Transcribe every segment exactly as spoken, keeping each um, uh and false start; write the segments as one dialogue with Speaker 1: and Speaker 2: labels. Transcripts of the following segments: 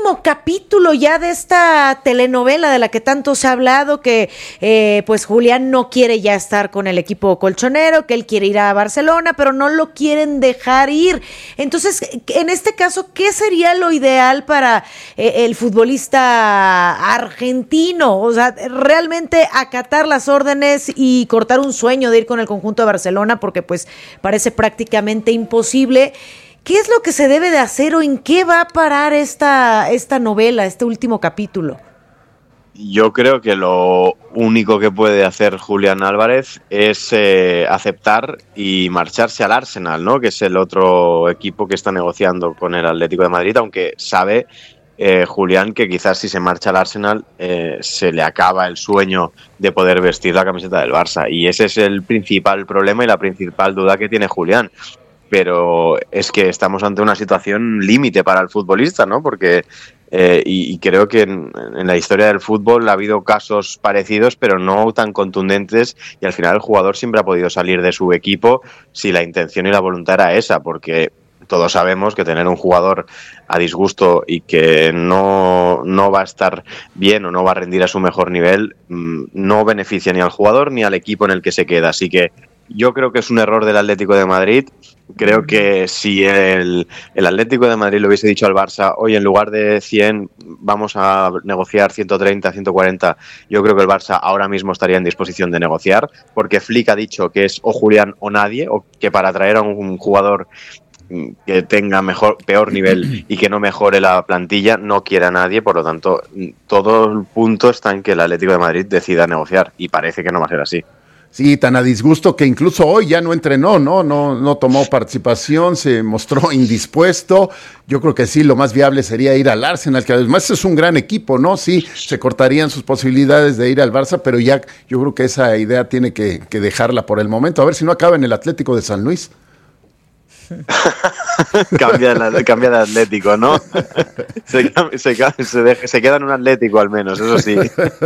Speaker 1: último capítulo ya de esta telenovela de la que tanto se ha hablado, que eh, pues Julián no quiere ya estar con el equipo colchonero, que él quiere ir a Barcelona, pero no lo quieren dejar ir. Entonces, en este caso, ¿qué sería lo ideal para eh, el futbolista argentino? O sea, realmente acatar las órdenes y cortar un sueño de ir con el conjunto de Barcelona, porque pues parece prácticamente imposible. ¿Qué es lo que se debe de hacer o en qué va a parar esta, esta novela, este último capítulo?
Speaker 2: Yo creo que lo único que puede hacer Julián Álvarez es eh, aceptar y marcharse al Arsenal, ¿no? Que es el otro equipo que está negociando con el Atlético de Madrid, aunque sabe eh, Julián que quizás si se marcha al Arsenal eh, se le acaba el sueño de poder vestir la camiseta del Barça. Y ese es el principal problema y la principal duda que tiene Julián. Pero es que estamos ante una situación límite para el futbolista, ¿no? Porque eh, y, y creo que en, en la historia del fútbol ha habido casos parecidos, pero no tan contundentes, y al final el jugador siempre ha podido salir de su equipo si la intención y la voluntad era esa, porque todos sabemos que tener un jugador a disgusto y que no, no va a estar bien o no va a rendir a su mejor nivel no beneficia ni al jugador ni al equipo en el que se queda. Así que yo creo que es un error del Atlético de Madrid. Creo que si el, el Atlético de Madrid le hubiese dicho al Barça, oye, en lugar de cien vamos a negociar ciento treinta, ciento cuarenta, yo creo que el Barça ahora mismo estaría en disposición de negociar, porque Flick ha dicho que es o Julián o nadie, o que para traer a un jugador que tenga mejor, peor nivel y que no mejore la plantilla no quiere a nadie. Por lo tanto, todo el punto está en que el Atlético de Madrid decida negociar, y parece que no va a ser así.
Speaker 3: Sí, tan a disgusto que incluso hoy ya no entrenó, ¿no? No, no tomó participación, se mostró indispuesto. Yo creo que sí, lo más viable sería ir al Arsenal, que además es un gran equipo, ¿no? Sí, se cortarían sus posibilidades de ir al Barça, pero ya yo creo que esa idea tiene que, que dejarla por el momento. A ver si no acaba en el Atlético de San Luis.
Speaker 2: cambia, de, cambia de Atlético, ¿no? Se, se, se, deja, se queda en un Atlético al menos, eso sí.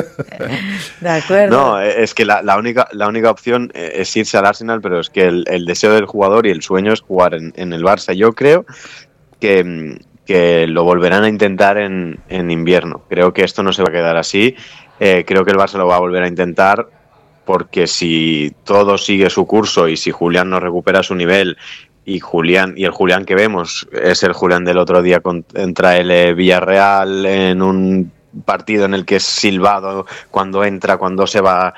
Speaker 1: De acuerdo.
Speaker 2: No, es que la, la, única, la única opción es irse al Arsenal, pero es que el, el deseo del jugador y el sueño es jugar en, en el Barça. Yo creo que, que lo volverán a intentar en, en invierno. Creo que esto no se va a quedar así. Eh, creo que el Barça lo va a volver a intentar, porque si todo sigue su curso y si Julián no recupera su nivel, y Julián y el Julián que vemos es el Julián del otro día contra el Villarreal, en un partido en el que es silbado cuando entra, cuando se va,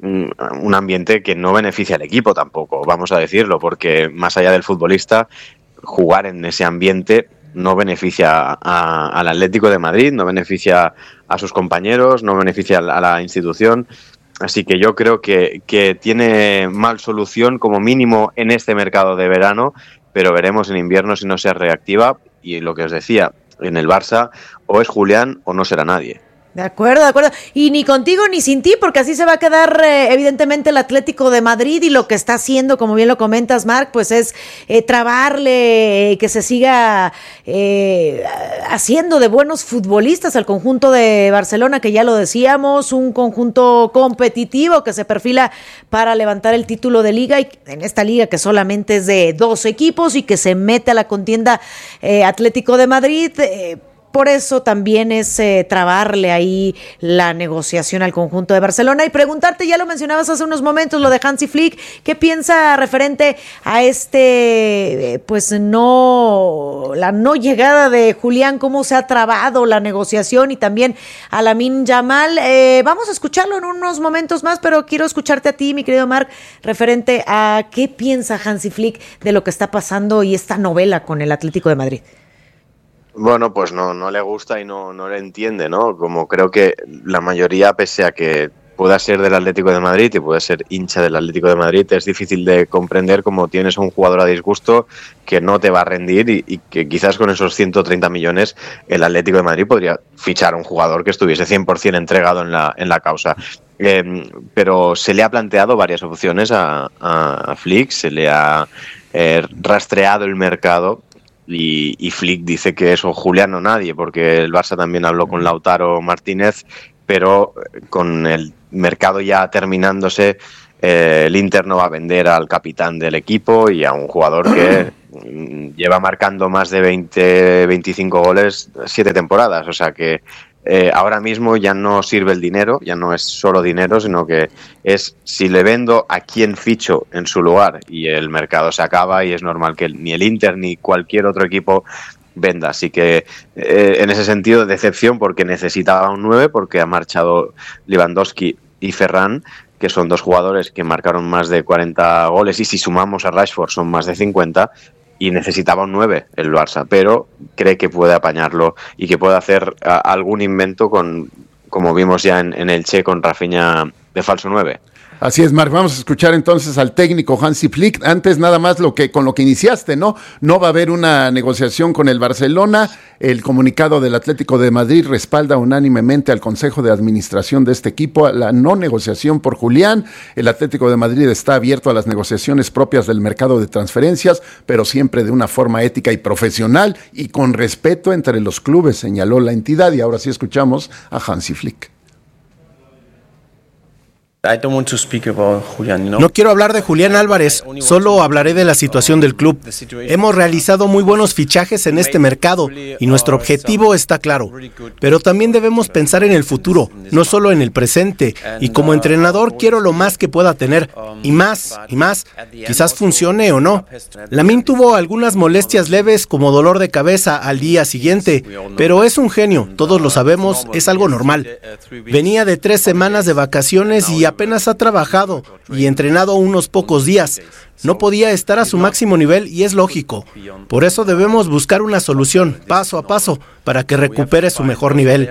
Speaker 2: un ambiente que no beneficia al equipo tampoco, vamos a decirlo, porque más allá del futbolista, jugar en ese ambiente no beneficia a, al Atlético de Madrid, no beneficia a sus compañeros, no beneficia a la institución. Así que yo creo que, que tiene mal solución como mínimo en este mercado de verano, pero veremos en invierno si no se reactiva. Y lo que os decía, en el Barça o es Julián o no será nadie.
Speaker 1: De acuerdo, de acuerdo. Y ni contigo ni sin ti, porque así se va a quedar eh, evidentemente el Atlético de Madrid, y lo que está haciendo, como bien lo comentas, Marc, pues es eh, trabarle, eh, que se siga eh, haciendo de buenos futbolistas al conjunto de Barcelona, que ya lo decíamos, un conjunto competitivo que se perfila para levantar el título de liga, y en esta liga que solamente es de dos equipos y que se mete a la contienda eh, Atlético de Madrid. eh, Por eso también es eh, trabarle ahí la negociación al conjunto de Barcelona. Y preguntarte, ya lo mencionabas hace unos momentos, lo de Hansi Flick, ¿qué piensa referente a este, eh, pues no, la no llegada de Julián, cómo se ha trabado la negociación, y también a Lamine Yamal? Eh, vamos a escucharlo en unos momentos más, pero quiero escucharte a ti, mi querido Marc, referente a qué piensa Hansi Flick de lo que está pasando y esta novela con el Atlético de Madrid.
Speaker 2: Bueno, pues no, no le gusta y no, no le entiende, ¿no? Como creo que la mayoría, pese a que pueda ser del Atlético de Madrid y pueda ser hincha del Atlético de Madrid, es difícil de comprender cómo tienes a un jugador a disgusto que no te va a rendir, y, y que quizás con esos ciento treinta millones el Atlético de Madrid podría fichar a un jugador que estuviese cien por ciento entregado en la, en la causa. Eh, pero se le ha planteado varias opciones a, a, a Flick, se le ha eh, rastreado el mercado. Y, y Flick dice que eso, Julián o nadie, porque el Barça también habló con Lautaro Martínez, pero con el mercado ya terminándose, eh, el Inter no va a vender al capitán del equipo y a un jugador que lleva marcando más de veinte, veinticinco goles siete temporadas, o sea que eh, ahora mismo ya no sirve el dinero, ya no es solo dinero, sino que es si le vendo a quién ficho en su lugar, y el mercado se acaba y es normal que ni el Inter ni cualquier otro equipo venda, así que eh, en ese sentido decepción, porque necesitaba un nueve, porque ha marchado Lewandowski y Ferran, que son dos jugadores que marcaron más de cuarenta goles, y si sumamos a Rashford son más de cincuenta, y necesitaba un nueve el Barça, pero cree que puede apañarlo y que puede hacer a, algún invento con, como vimos ya en, en el Che, con Rafinha de falso nueve.
Speaker 3: Así es, Marc. Vamos a escuchar entonces al técnico Hansi Flick. Antes nada más lo que con lo que iniciaste, ¿no? No va a haber una negociación con el Barcelona. El comunicado del Atlético de Madrid respalda unánimemente al Consejo de Administración de este equipo la no negociación por Julián. El Atlético de Madrid está abierto a las negociaciones propias del mercado de transferencias, pero siempre de una forma ética y profesional y con respeto entre los clubes, señaló la entidad. Y ahora sí escuchamos a Hansi Flick.
Speaker 4: No quiero hablar de Julián Álvarez, solo hablaré de la situación del club. Hemos realizado muy buenos fichajes en este mercado y nuestro objetivo está claro. Pero también debemos pensar en el futuro, no solo en el presente. Y como entrenador quiero lo más que pueda tener, y más, y más. Quizás funcione o no. Lamine tuvo algunas molestias leves como dolor de cabeza al día siguiente, pero es un genio, todos lo sabemos, es algo normal. Venía de tres semanas de vacaciones y apenas ha trabajado y entrenado unos pocos días. No podía estar a su máximo nivel y es lógico. Por eso debemos buscar una solución paso a paso para que recupere su mejor nivel.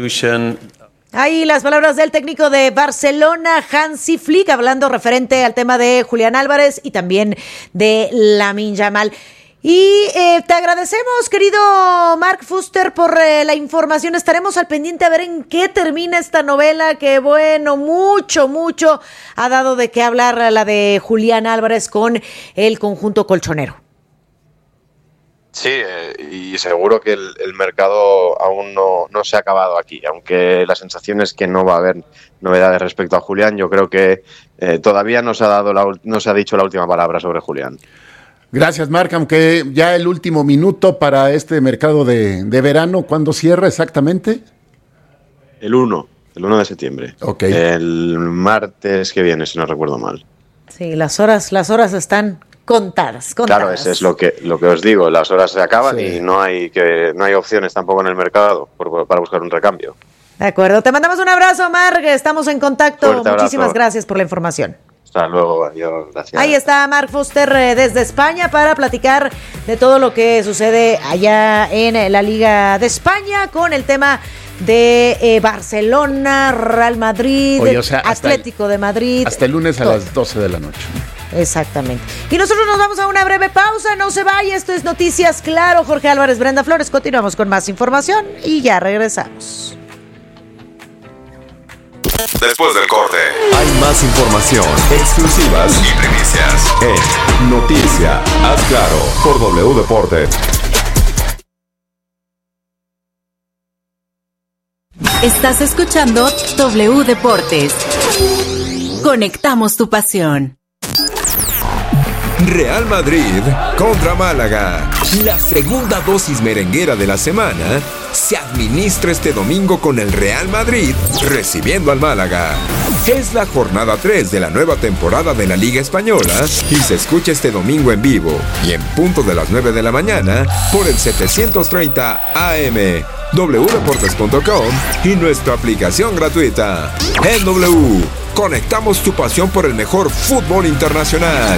Speaker 1: Ahí las palabras del técnico de Barcelona, Hansi Flick, hablando referente al tema de Julián Álvarez y también de Lamine Yamal. Y eh, te agradecemos, querido Marc Fuster, por eh, la información. Estaremos al pendiente a ver en qué termina esta novela, que bueno, mucho, mucho ha dado de qué hablar la de Julián Álvarez con el conjunto colchonero.
Speaker 2: Sí, eh, y seguro que el, el mercado aún no, no se ha acabado aquí, aunque la sensación es que no va a haber novedades respecto a Julián. Yo creo que eh, todavía no se ha dado la, no se ha dicho la última palabra sobre Julián.
Speaker 3: Gracias, Marc, aunque ya el último minuto para este mercado de, de verano, ¿cuándo cierra exactamente?
Speaker 2: El uno, el uno de septiembre.
Speaker 3: Okay.
Speaker 2: El martes que viene, si no recuerdo mal.
Speaker 1: Sí, las horas, las horas están contadas, contadas.
Speaker 2: Claro, eso es lo que, lo que os digo, las horas se acaban, sí, y no hay que no hay opciones tampoco en el mercado por, para buscar un recambio.
Speaker 1: De acuerdo, te mandamos un abrazo, Marc, estamos en contacto.
Speaker 2: Fuerte
Speaker 1: Muchísimas
Speaker 2: abrazo.
Speaker 1: Gracias por la información.
Speaker 2: Hasta luego, adiós, gracias.
Speaker 1: Ahí está Marc Fuster eh, desde España para platicar de todo lo que sucede allá en la Liga de España con el tema de eh, Barcelona, Real Madrid,
Speaker 3: Oye, o sea,
Speaker 1: Atlético
Speaker 3: el,
Speaker 1: de Madrid.
Speaker 3: Hasta el lunes
Speaker 1: todo.
Speaker 3: A las doce de la noche.
Speaker 1: Exactamente. Y nosotros nos vamos a una breve pausa, no se vaya, esto es Noticias Claro, Jorge Álvarez, Brenda Flores, continuamos con más información y ya regresamos.
Speaker 5: Después del corte, hay más información, exclusivas y primicias en Noticia Haz Claro por W Deportes.
Speaker 6: Estás escuchando W Deportes. Conectamos tu pasión.
Speaker 5: Real Madrid contra Málaga. La segunda dosis merenguera de la semana se administra este domingo con el Real Madrid recibiendo al Málaga. Es la jornada tres de la nueva temporada de la Liga Española y se escucha este domingo en vivo y en punto de las nueve de la mañana por el setecientos treinta A M, w deportes punto com y nuestra aplicación gratuita. En W, conectamos tu pasión por el mejor fútbol internacional.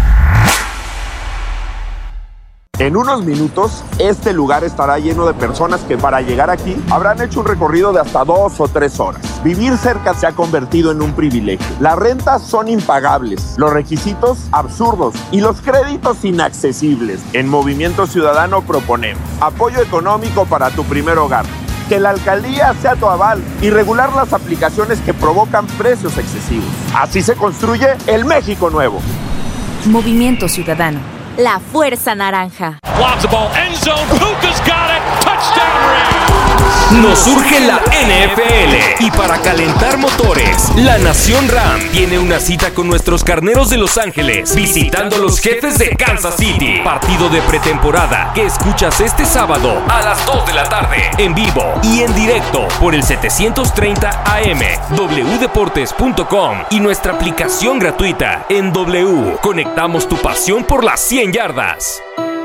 Speaker 7: En unos minutos, este lugar estará lleno de personas que para llegar aquí habrán hecho un recorrido de hasta dos o tres horas. Vivir cerca se ha convertido en un privilegio. Las rentas son impagables, los requisitos absurdos y los créditos inaccesibles. En Movimiento Ciudadano proponemos apoyo económico para tu primer hogar, que la alcaldía sea tu aval y regular las aplicaciones que provocan precios excesivos. Así se construye el México nuevo.
Speaker 6: Movimiento Ciudadano. La fuerza naranja.
Speaker 8: Lobs the ball, end zone, Puka's got it, touchdown Rams.
Speaker 5: Nos surge la N F L y para calentar motores, la Nación Ram tiene una cita con nuestros carneros de Los Ángeles, visitando a los Jefes de Kansas City. Partido de pretemporada que escuchas este sábado a las dos de la tarde, en vivo y en directo por el setecientos treinta A M, w deportes punto com y nuestra aplicación gratuita en W. Conectamos tu pasión por las cien yardas.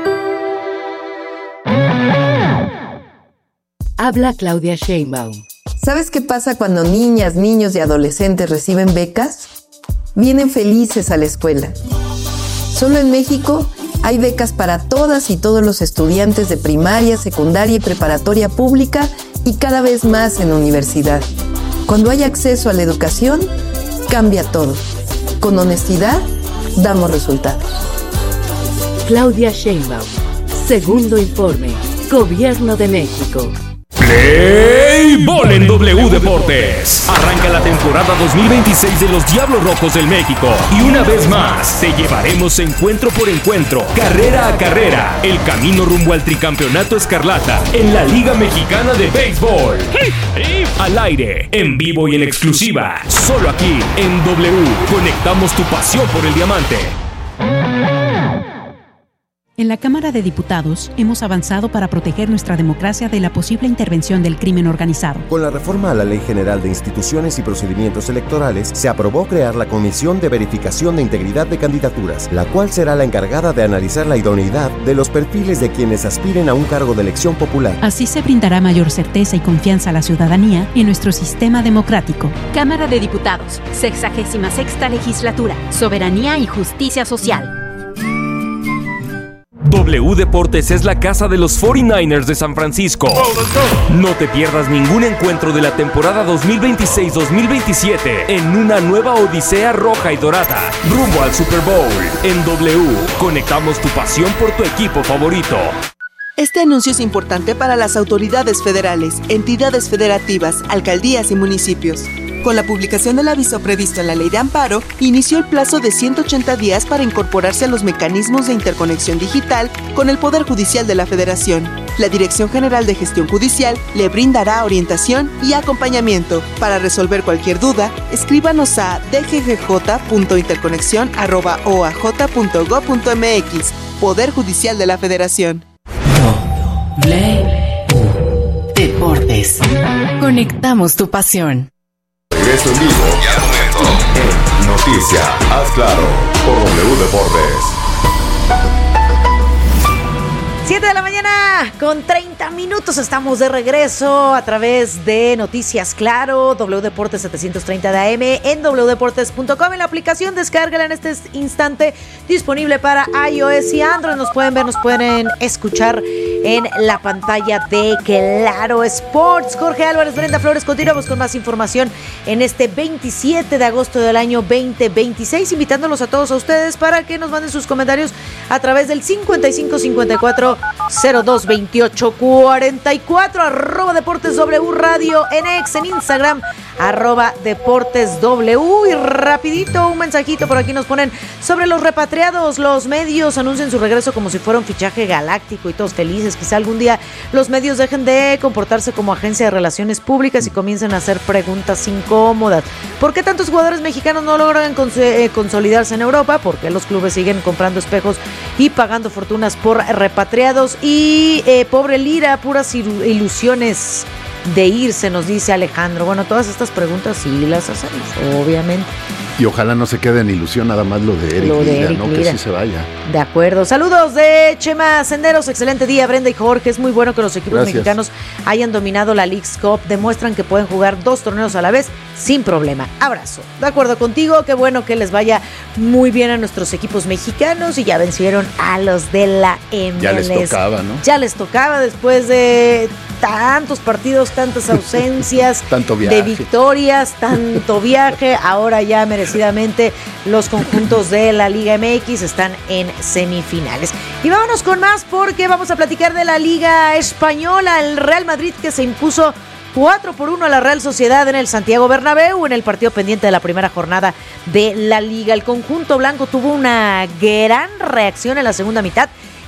Speaker 8: Habla Claudia Sheinbaum.
Speaker 9: ¿Sabes qué pasa cuando niñas, niños y adolescentes reciben becas? Vienen felices a la escuela. Solo en México hay becas para todas y todos los estudiantes de primaria, secundaria y preparatoria pública y cada vez más en universidad. Cuando hay acceso a la educación, cambia todo. Con honestidad, damos resultados.
Speaker 8: Claudia Sheinbaum. Segundo informe. Gobierno de México.
Speaker 5: Play Ball en W Deportes. Arranca la temporada dos mil veintiséis de los Diablos Rojos del México. Y una vez más, te llevaremos encuentro por encuentro, carrera a carrera, el camino rumbo al tricampeonato escarlata en la Liga Mexicana de Béisbol. Al aire, en vivo y en exclusiva, solo aquí en W. Conectamos tu pasión por el diamante.
Speaker 10: En la Cámara de Diputados hemos avanzado para proteger nuestra democracia de la posible intervención del crimen organizado.
Speaker 11: Con la reforma a la Ley General de Instituciones y Procedimientos Electorales, se aprobó crear la Comisión de Verificación de Integridad de Candidaturas, la cual será la encargada de analizar la idoneidad de los perfiles de quienes aspiren a un cargo de elección popular.
Speaker 10: Así se brindará mayor certeza y confianza a la ciudadanía en nuestro sistema democrático.
Speaker 6: Cámara de Diputados, sexagésima sexta legislatura, soberanía y justicia social.
Speaker 5: W Deportes es la casa de los cuarenta y nueve ers de San Francisco. No te pierdas ningún encuentro de la temporada dos mil veintiséis dos mil veintisiete en una nueva odisea roja y dorada, rumbo al Super Bowl. En W, conectamos tu pasión por tu equipo favorito.
Speaker 12: Este anuncio es importante para las autoridades federales, entidades federativas, alcaldías y municipios. Con la publicación del aviso previsto en la Ley de Amparo, inició el plazo de ciento ochenta días para incorporarse a los mecanismos de interconexión digital con el Poder Judicial de la Federación. La Dirección General de Gestión Judicial le brindará orientación y acompañamiento. Para resolver cualquier duda, escríbanos a d g g j punto interconexión arroba o a j punto gob punto m x. Poder Judicial de la Federación.
Speaker 8: W Deportes. Conectamos tu pasión.
Speaker 13: Regreso en vivo en Noticia, haz claro, por W Deportes.
Speaker 1: siete de la mañana con treinta minutos, estamos de regreso a través de Noticias Claro, W Deportes setecientos treinta de A M en w deportes punto com, en la aplicación, descárgala en este instante, disponible para iOS y Android. Nos pueden ver, nos pueden escuchar en la pantalla de Claro Sports. Jorge Álvarez, Brenda Flores, continuamos con más información en este veintisiete de agosto del año veinte veintiséis, invitándolos a todos a ustedes para que nos manden sus comentarios a través del cincuenta y cinco cincuenta y cuatro cero dos veintiocho cuarenta y cuatro, arroba Deportes W Radio en X, en Instagram, arroba Deportes W. Y rapidito un mensajito por aquí nos ponen sobre los repatriados. Los medios anuncian su regreso como si fuera un fichaje galáctico y todos felices. Quizá algún día los medios dejen de comportarse como agencia de relaciones públicas y comiencen a hacer preguntas incómodas. ¿Por qué tantos jugadores mexicanos no logran cons- eh, consolidarse en Europa? ¿Por qué los clubes siguen comprando espejos y pagando fortunas por repatriados? Y eh, pobre Lira, puras ilusiones de irse, nos dice Alejandro. Bueno, todas estas preguntas sí las hacemos, obviamente.
Speaker 3: Y ojalá no se quede en ilusión nada más lo de Eric,
Speaker 1: lo de
Speaker 3: Lira,
Speaker 1: Eric
Speaker 3: ¿no?
Speaker 1: Lira.
Speaker 3: Que sí se vaya.
Speaker 1: De acuerdo. Saludos de Chema Senderos. Excelente día, Brenda y Jorge. Es muy bueno que los equipos
Speaker 3: Gracias.
Speaker 1: mexicanos hayan dominado la Leagues Cup. Demuestran que pueden jugar dos torneos a la vez sin problema. Abrazo. De acuerdo contigo. Qué bueno que les vaya muy bien a nuestros equipos mexicanos. Y ya vencieron a los de la M L S.
Speaker 3: Ya les tocaba, ¿no?
Speaker 1: Ya les tocaba después de tantos partidos, tantas ausencias,
Speaker 3: Tanto viaje.
Speaker 1: de victorias, tanto viaje. Ahora ya merecidamente los conjuntos de la Liga M X están en semifinales. Y vámonos con más porque vamos a platicar de la Liga Española. El Real Madrid, que se impuso cuatro por uno a la Real Sociedad en el Santiago Bernabéu en el partido pendiente de la primera jornada de la Liga. El conjunto blanco tuvo una gran reacción en la segunda mitad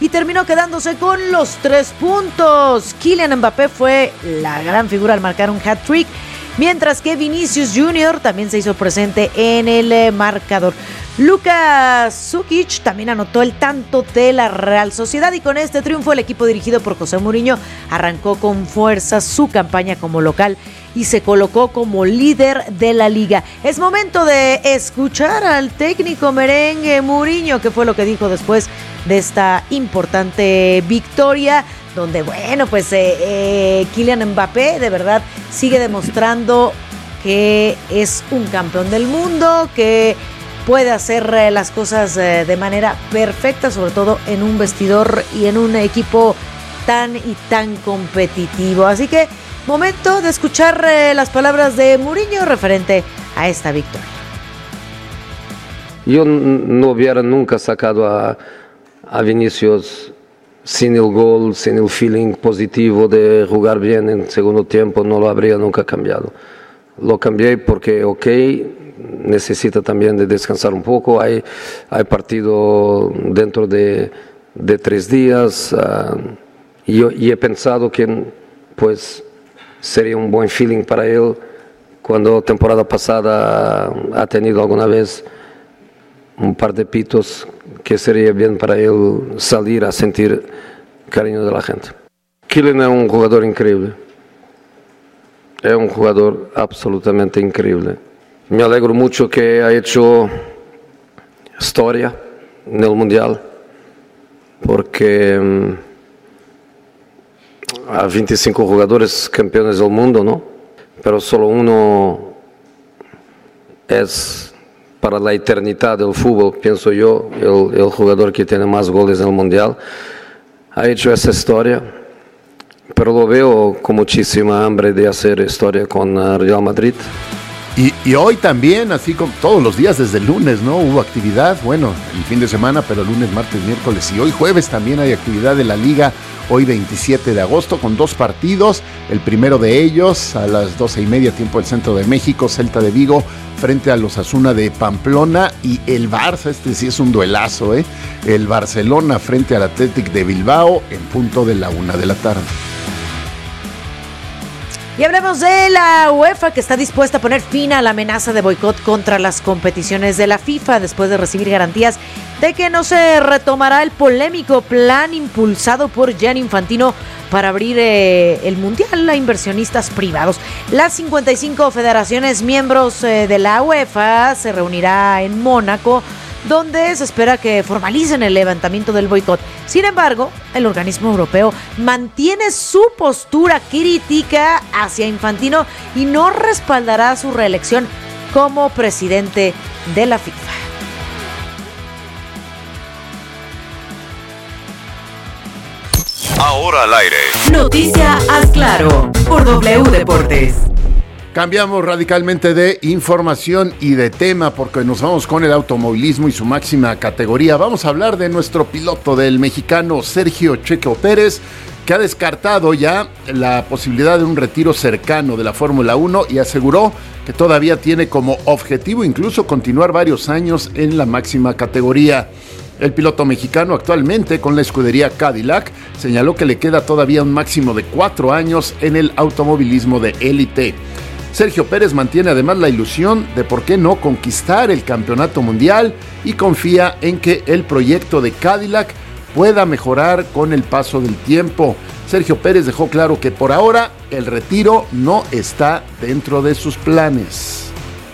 Speaker 1: y terminó quedándose con los tres puntos. Kylian Mbappé fue la gran figura al marcar un hat-trick, mientras que Vinicius junior también se hizo presente en el marcador. Luka Šukić también anotó el tanto de la Real Sociedad y con este triunfo el equipo dirigido por José Mourinho arrancó con fuerza su campaña como local y se colocó como líder de la liga. Es momento de escuchar al técnico merengue Mourinho, que fue lo que dijo después de esta importante victoria, donde bueno, pues eh, eh, Kylian Mbappé de verdad sigue demostrando que es un campeón del mundo, que puede hacer eh, las cosas eh, de manera perfecta, sobre todo en un vestidor y en un equipo tan y tan competitivo. Así que momento de escuchar eh, las palabras de Mourinho referente a esta victoria.
Speaker 14: Yo no hubiera nunca sacado a, a Vinicius sin el gol, sin el feeling positivo de jugar bien en segundo tiempo, no lo habría nunca cambiado. Lo cambié porque, ok, necesita también de descansar un poco, hay, hay partido dentro de, de tres días, uh, y, yo, y he pensado que pues sería un buen feeling para él cuando temporada pasada ha tenido alguna vez un par de pitos, que sería bien para él salir a sentir cariño de la gente. Kylian es un jugador increíble, es un jugador absolutamente increíble. Me alegro mucho que ha hecho historia en el Mundial, porque um, hay veinticinco jugadores campeones del mundo, ¿no? Pero solo uno es para la eternidad del fútbol, pienso yo, el, el jugador que tiene más goles en el Mundial. Ha hecho esa historia, pero lo veo con muchísima hambre de hacer historia con uh, Real Madrid.
Speaker 3: Y, y hoy también, así como todos los días desde el lunes, ¿no? Hubo actividad, bueno, el fin de semana, pero lunes, martes, miércoles y hoy jueves también hay actividad de la Liga, hoy veintisiete de agosto, con dos partidos. El primero de ellos, a las doce y media, tiempo del centro de México, Celta de Vigo frente a los Osasuna de Pamplona, y el Barça, este sí es un duelazo, ¿eh? El Barcelona frente al Athletic de Bilbao en punto de la una de la tarde.
Speaker 1: Y hablemos de la UEFA, que está dispuesta a poner fin a la amenaza de boicot contra las competiciones de la FIFA después de recibir garantías de que no se retomará el polémico plan impulsado por Gianni Infantino para abrir eh, el Mundial a inversionistas privados. Las cincuenta y cinco federaciones miembros eh, de la UEFA se reunirá en Mónaco, donde se espera que formalicen el levantamiento del boicot. Sin embargo, el organismo europeo mantiene su postura crítica hacia Infantino y no respaldará su reelección como presidente de la FIFA.
Speaker 13: Ahora al aire.
Speaker 8: Noticia Haz Claro por W Deportes.
Speaker 3: Cambiamos radicalmente de información y de tema porque nos vamos con el automovilismo y su máxima categoría. Vamos a hablar de nuestro piloto, del mexicano Sergio Checo Pérez, que ha descartado ya la posibilidad de un retiro cercano de la Fórmula uno y aseguró que todavía tiene como objetivo incluso continuar varios años en la máxima categoría. El piloto mexicano, actualmente con la escudería Cadillac, señaló que le queda todavía un máximo de cuatro años en el automovilismo de élite. Sergio Pérez mantiene además la ilusión de por qué no conquistar el campeonato mundial y confía en que el proyecto de Cadillac pueda mejorar con el paso del tiempo. Sergio Pérez dejó claro que por ahora el retiro no está dentro de sus planes.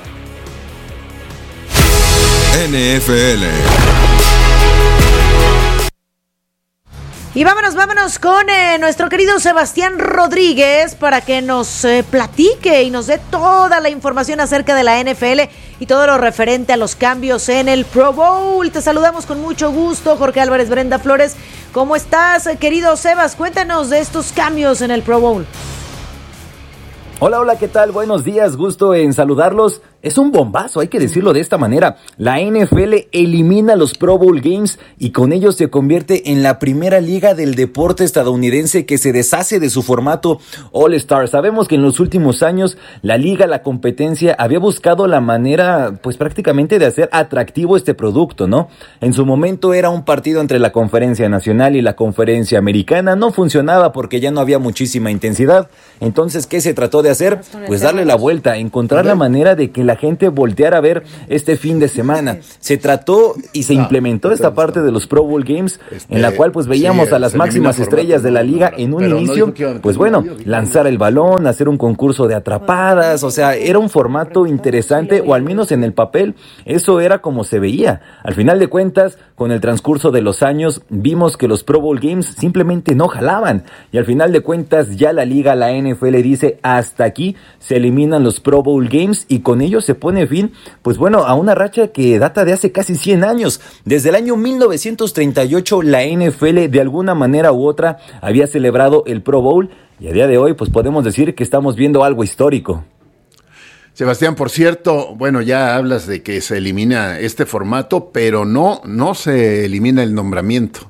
Speaker 5: N F L.
Speaker 1: Y vámonos, vámonos con eh, nuestro querido Sebastián Rodríguez para que nos eh, platique y nos dé toda la información acerca de la N F L y todo lo referente a los cambios en el Pro Bowl. Te saludamos con mucho gusto, Jorge Álvarez, Brenda Flores. ¿Cómo estás, eh, querido Sebas? Cuéntanos de estos cambios en el Pro Bowl.
Speaker 15: Hola, hola, ¿qué tal? Buenos días, gusto en saludarlos. Es un bombazo, hay que decirlo de esta manera. La N F L elimina los Pro Bowl Games y con ello se convierte en la primera liga del deporte estadounidense que se deshace de su formato All-Star. Sabemos que en los últimos años la liga, la competencia, había buscado la manera, pues prácticamente de hacer atractivo este producto, ¿no? En su momento era un partido entre la Conferencia Nacional y la Conferencia Americana. No funcionaba porque ya no había muchísima intensidad. Entonces, ¿qué se trató de hacer? Pues darle la vuelta, encontrar la manera de que la gente volteara a ver este fin de semana. Se trató y se implementó esta parte de los Pro Bowl Games, en la cual pues veíamos a las máximas estrellas de la liga en un inicio, pues bueno, lanzar el balón, hacer un concurso de atrapadas, o sea, era un formato interesante, o al menos en el papel, eso era como se veía. Al final de cuentas, con el transcurso de los años, vimos que los Pro Bowl Games simplemente no jalaban, y al final de cuentas ya la liga, la N F L dice, hasta aquí se eliminan los Pro Bowl Games, y con ello se pone fin, pues bueno, a una racha que data de hace casi cien años. Desde el año mil novecientos treinta y ocho, la N F L de alguna manera u otra había celebrado el Pro Bowl, y a día de hoy pues podemos decir que estamos viendo algo histórico.
Speaker 3: Sebastián, por cierto, bueno, ya hablas de que se elimina este formato, pero no, no se elimina el nombramiento.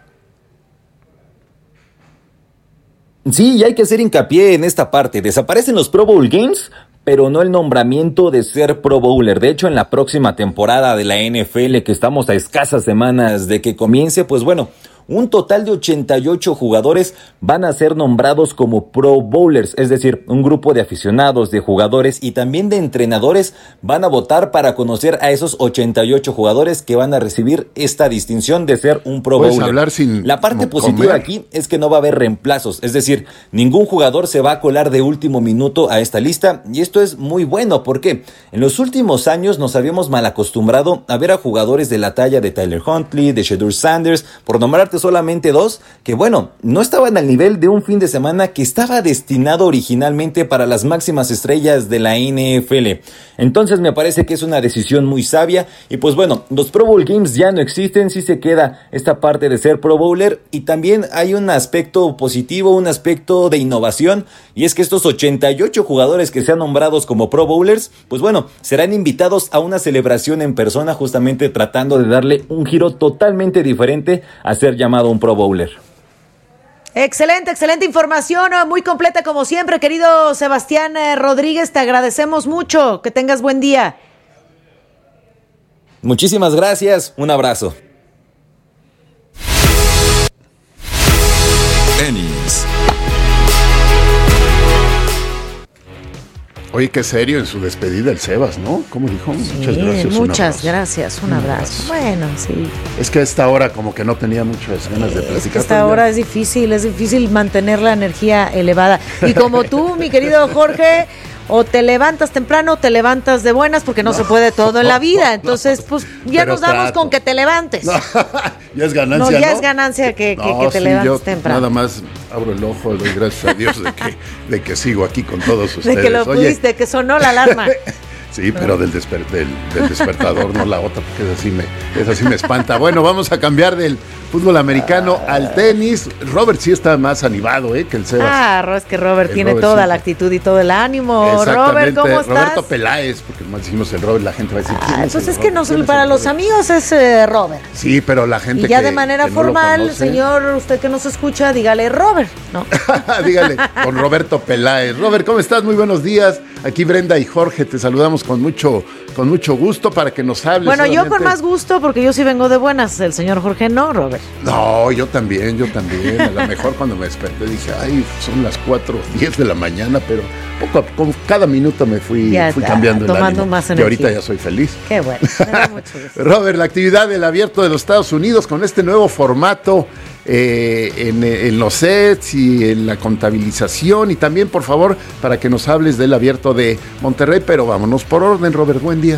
Speaker 15: Sí, y hay que hacer hincapié en esta parte. Desaparecen los Pro Bowl Games, pero no el nombramiento de ser Pro Bowler. De hecho, en la próxima temporada de la N F L, que estamos a escasas semanas de que comience, pues bueno, un total de ochenta y ocho jugadores van a ser nombrados como Pro Bowlers, es decir, un grupo de aficionados, de jugadores y también de entrenadores van a votar para conocer a esos ochenta y ocho jugadores que van a recibir esta distinción de ser un Pro
Speaker 3: Puedes
Speaker 15: Bowler.
Speaker 3: Hablar sin
Speaker 15: La parte positiva
Speaker 3: comer.
Speaker 15: aquí es que no va a haber reemplazos, es decir, ningún jugador se va a colar de último minuto a esta lista, y esto es muy bueno porque en los últimos años nos habíamos mal acostumbrado a ver a jugadores de la talla de Tyler Huntley, de Shedeur Sanders, por nombrarte solamente dos, que bueno, no estaban al nivel de un fin de semana que estaba destinado originalmente para las máximas estrellas de la N F L. Entonces me parece que es una decisión muy sabia, y pues bueno, los Pro Bowl Games ya no existen, sí se queda esta parte de ser Pro Bowler, y también hay un aspecto positivo, un aspecto de innovación, y es que estos ochenta y ocho jugadores que sean nombrados como Pro Bowlers, pues bueno, serán invitados a una celebración en persona, justamente tratando de darle un giro totalmente diferente a ser llamado un Pro Bowler.
Speaker 1: Excelente, excelente información, muy completa como siempre, querido Sebastián Rodríguez, te agradecemos mucho, que tengas buen día.
Speaker 15: Muchísimas gracias, un abrazo.
Speaker 13: Tenis.
Speaker 3: Oye, qué serio en su despedida el Sebas, ¿no? ¿Cómo dijo?
Speaker 1: Sí,
Speaker 3: muchas gracias.
Speaker 1: Muchas gracias, un abrazo. Bueno, sí.
Speaker 3: Es que a esta hora como que no tenía muchas ganas de platicar.
Speaker 1: Es que a esta hora es difícil, es difícil mantener la energía elevada. Y como tú, mi querido Jorge, o te levantas temprano o te levantas de buenas, porque no, no se puede todo en la vida. Entonces, pues ya nos damos trato. con que te levantes.
Speaker 3: No, ya es ganancia,
Speaker 1: ¿no? Ya
Speaker 3: ¿no?
Speaker 1: es ganancia que, que,
Speaker 3: no,
Speaker 1: que te
Speaker 3: sí,
Speaker 1: levantes
Speaker 3: yo
Speaker 1: temprano.
Speaker 3: Nada más abro el ojo, doy gracias a Dios de que, de que sigo aquí con todos ustedes.
Speaker 1: De que lo
Speaker 3: Oye,
Speaker 1: pudiste, que sonó la alarma.
Speaker 3: Sí, pero del, desper, del, del despertador, no la otra, porque esa sí, me, esa sí me espanta. Bueno, vamos a cambiar del fútbol americano al tenis. Robert sí está más animado, ¿eh? Que el Sebas.
Speaker 1: Ah, es que Robert el tiene
Speaker 3: Robert
Speaker 1: toda
Speaker 3: sí.
Speaker 1: la actitud y todo el ánimo. Robert, ¿cómo estás?
Speaker 3: Roberto Peláez, porque más decimos el Robert, la gente va a decir.
Speaker 1: Ah, pues es, es que no, para los amigos es eh, Robert.
Speaker 3: Sí, pero la gente
Speaker 1: Y ya
Speaker 3: que,
Speaker 1: de manera
Speaker 3: que
Speaker 1: formal,
Speaker 3: no conoce,
Speaker 1: señor, usted que nos escucha, dígale Robert, ¿no?
Speaker 3: Dígale, con Roberto Peláez. Robert, ¿cómo estás? Muy buenos días. Aquí Brenda y Jorge, te saludamos con mucho, con mucho gusto para que nos hables.
Speaker 1: Bueno,
Speaker 3: solamente.
Speaker 1: yo con más gusto, porque yo sí vengo de buenas. El señor Jorge no, Robert.
Speaker 3: No, yo también, yo también. A lo mejor cuando me desperté dije, ay, son las cuatro diez de la mañana, pero poco a, con cada minuto me fui,
Speaker 1: ya
Speaker 3: fui
Speaker 1: está,
Speaker 3: cambiando
Speaker 1: tomando
Speaker 3: el ánimo.
Speaker 1: Más
Speaker 3: y ahorita ya soy feliz.
Speaker 1: Qué bueno, me da mucho gusto.
Speaker 3: Robert, la actividad del Abierto de los Estados Unidos con este nuevo formato eh, en, en los sets y en la contabilización, y también, por favor, para que nos hables del Abierto de Monterrey, pero vámonos por orden, Robert, buen día.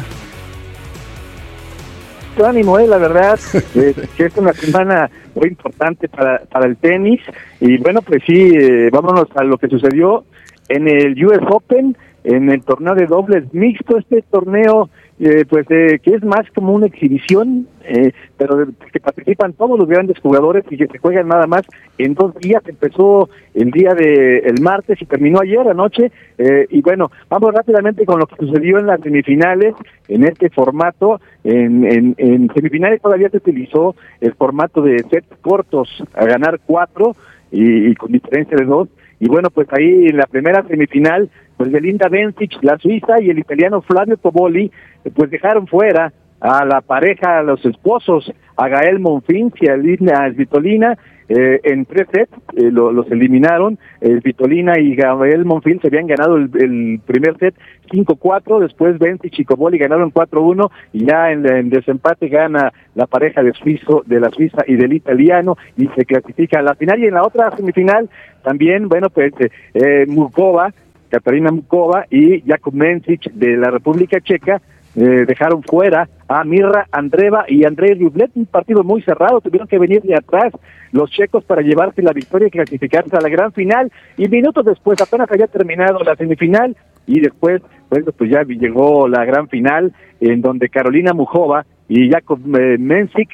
Speaker 16: Ánimo, eh, la verdad, eh, que es una semana muy importante para, para el tenis, y bueno, pues sí, eh, vámonos a lo que sucedió en el U S Open, en el torneo de dobles mixto, este torneo eh, pues eh, que es más como una exhibición, eh, pero que participan todos los grandes jugadores y que se juegan nada más en dos días. Empezó el día de el martes y terminó ayer anoche, eh, y bueno, vamos rápidamente con lo que sucedió en las semifinales, en este formato. En, en, en semifinales todavía se utilizó el formato de sets cortos, a ganar cuatro y, y con diferencia de dos. Y bueno, pues ahí en la primera semifinal, pues Belinda Bencic, la suiza, y el italiano Flavio Cobolli, pues dejaron fuera a la pareja, a los esposos, a Gael Monfils y a Lina Svitolina, eh, en tres sets, eh, lo, los eliminaron. eh, Svitolina y Gael Monfils se habían ganado el, el primer set cinco cuatro, después Bencic y Cobolli ganaron cuatro uno, y ya en, en desempate gana la pareja de suizo, de la suiza y del italiano, y se clasifica a la final. Y en la otra semifinal también, bueno, pues eh, Mukova, Katarina Mukova y Jakub Mensik de la República Checa, Eh, dejaron fuera a Mirra Andreeva y Andrei Rublev, un partido muy cerrado. Tuvieron que venir de atrás los checos para llevarse la victoria y clasificarse a la gran final, y minutos después apenas había terminado la semifinal y después pues, pues ya llegó la gran final, en donde Karolina Muchova y Jakub eh, Mensik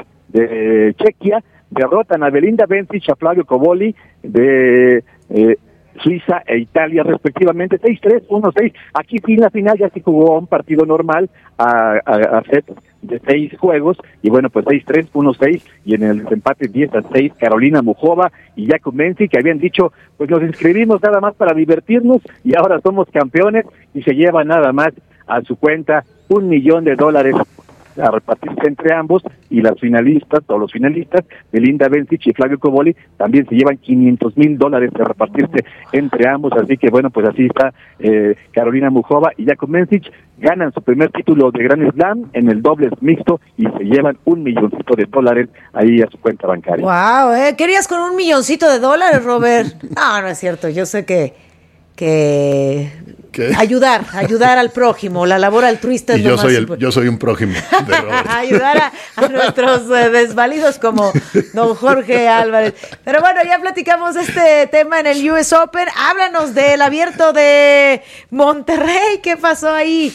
Speaker 16: de Chequia derrotan a Belinda Bencic, a Flavio Cobolli de eh, Suiza e Italia respectivamente, seis tres, uno seis. Aquí sí, la final ya se jugó un partido normal a, a, a set de seis juegos, y bueno, pues seis tres, uno seis, y en el empate diez a seis, Karolina Muchova y Jakub Mensik, que habían dicho, pues nos inscribimos nada más para divertirnos, y ahora somos campeones, y se llevan nada más a su cuenta un millón de dólares a repartirse entre ambos, y las finalistas, todos los finalistas, Belinda Bencic y Flavio Cobolli, también se llevan quinientos mil dólares a repartirse entre ambos. Así que bueno, pues así está eh, Karolina Muchova y Jakub Mensik, ganan su primer título de Grand Slam en el dobles mixto y se llevan un milloncito de dólares ahí a su cuenta bancaria.
Speaker 1: Wow, ¿eh? ¿Querías con un milloncito de dólares, Robert? No, no es cierto, yo sé que que ¿Qué? ayudar, ayudar al prójimo, la labor altruista es
Speaker 3: y yo
Speaker 1: lo más
Speaker 3: soy el, yo soy un prójimo de
Speaker 1: ayudar a, a nuestros eh, desvalidos como don Jorge Álvarez. Pero bueno, ya platicamos este tema en el U S Open. Háblanos del Abierto de Monterrey, ¿qué pasó ahí?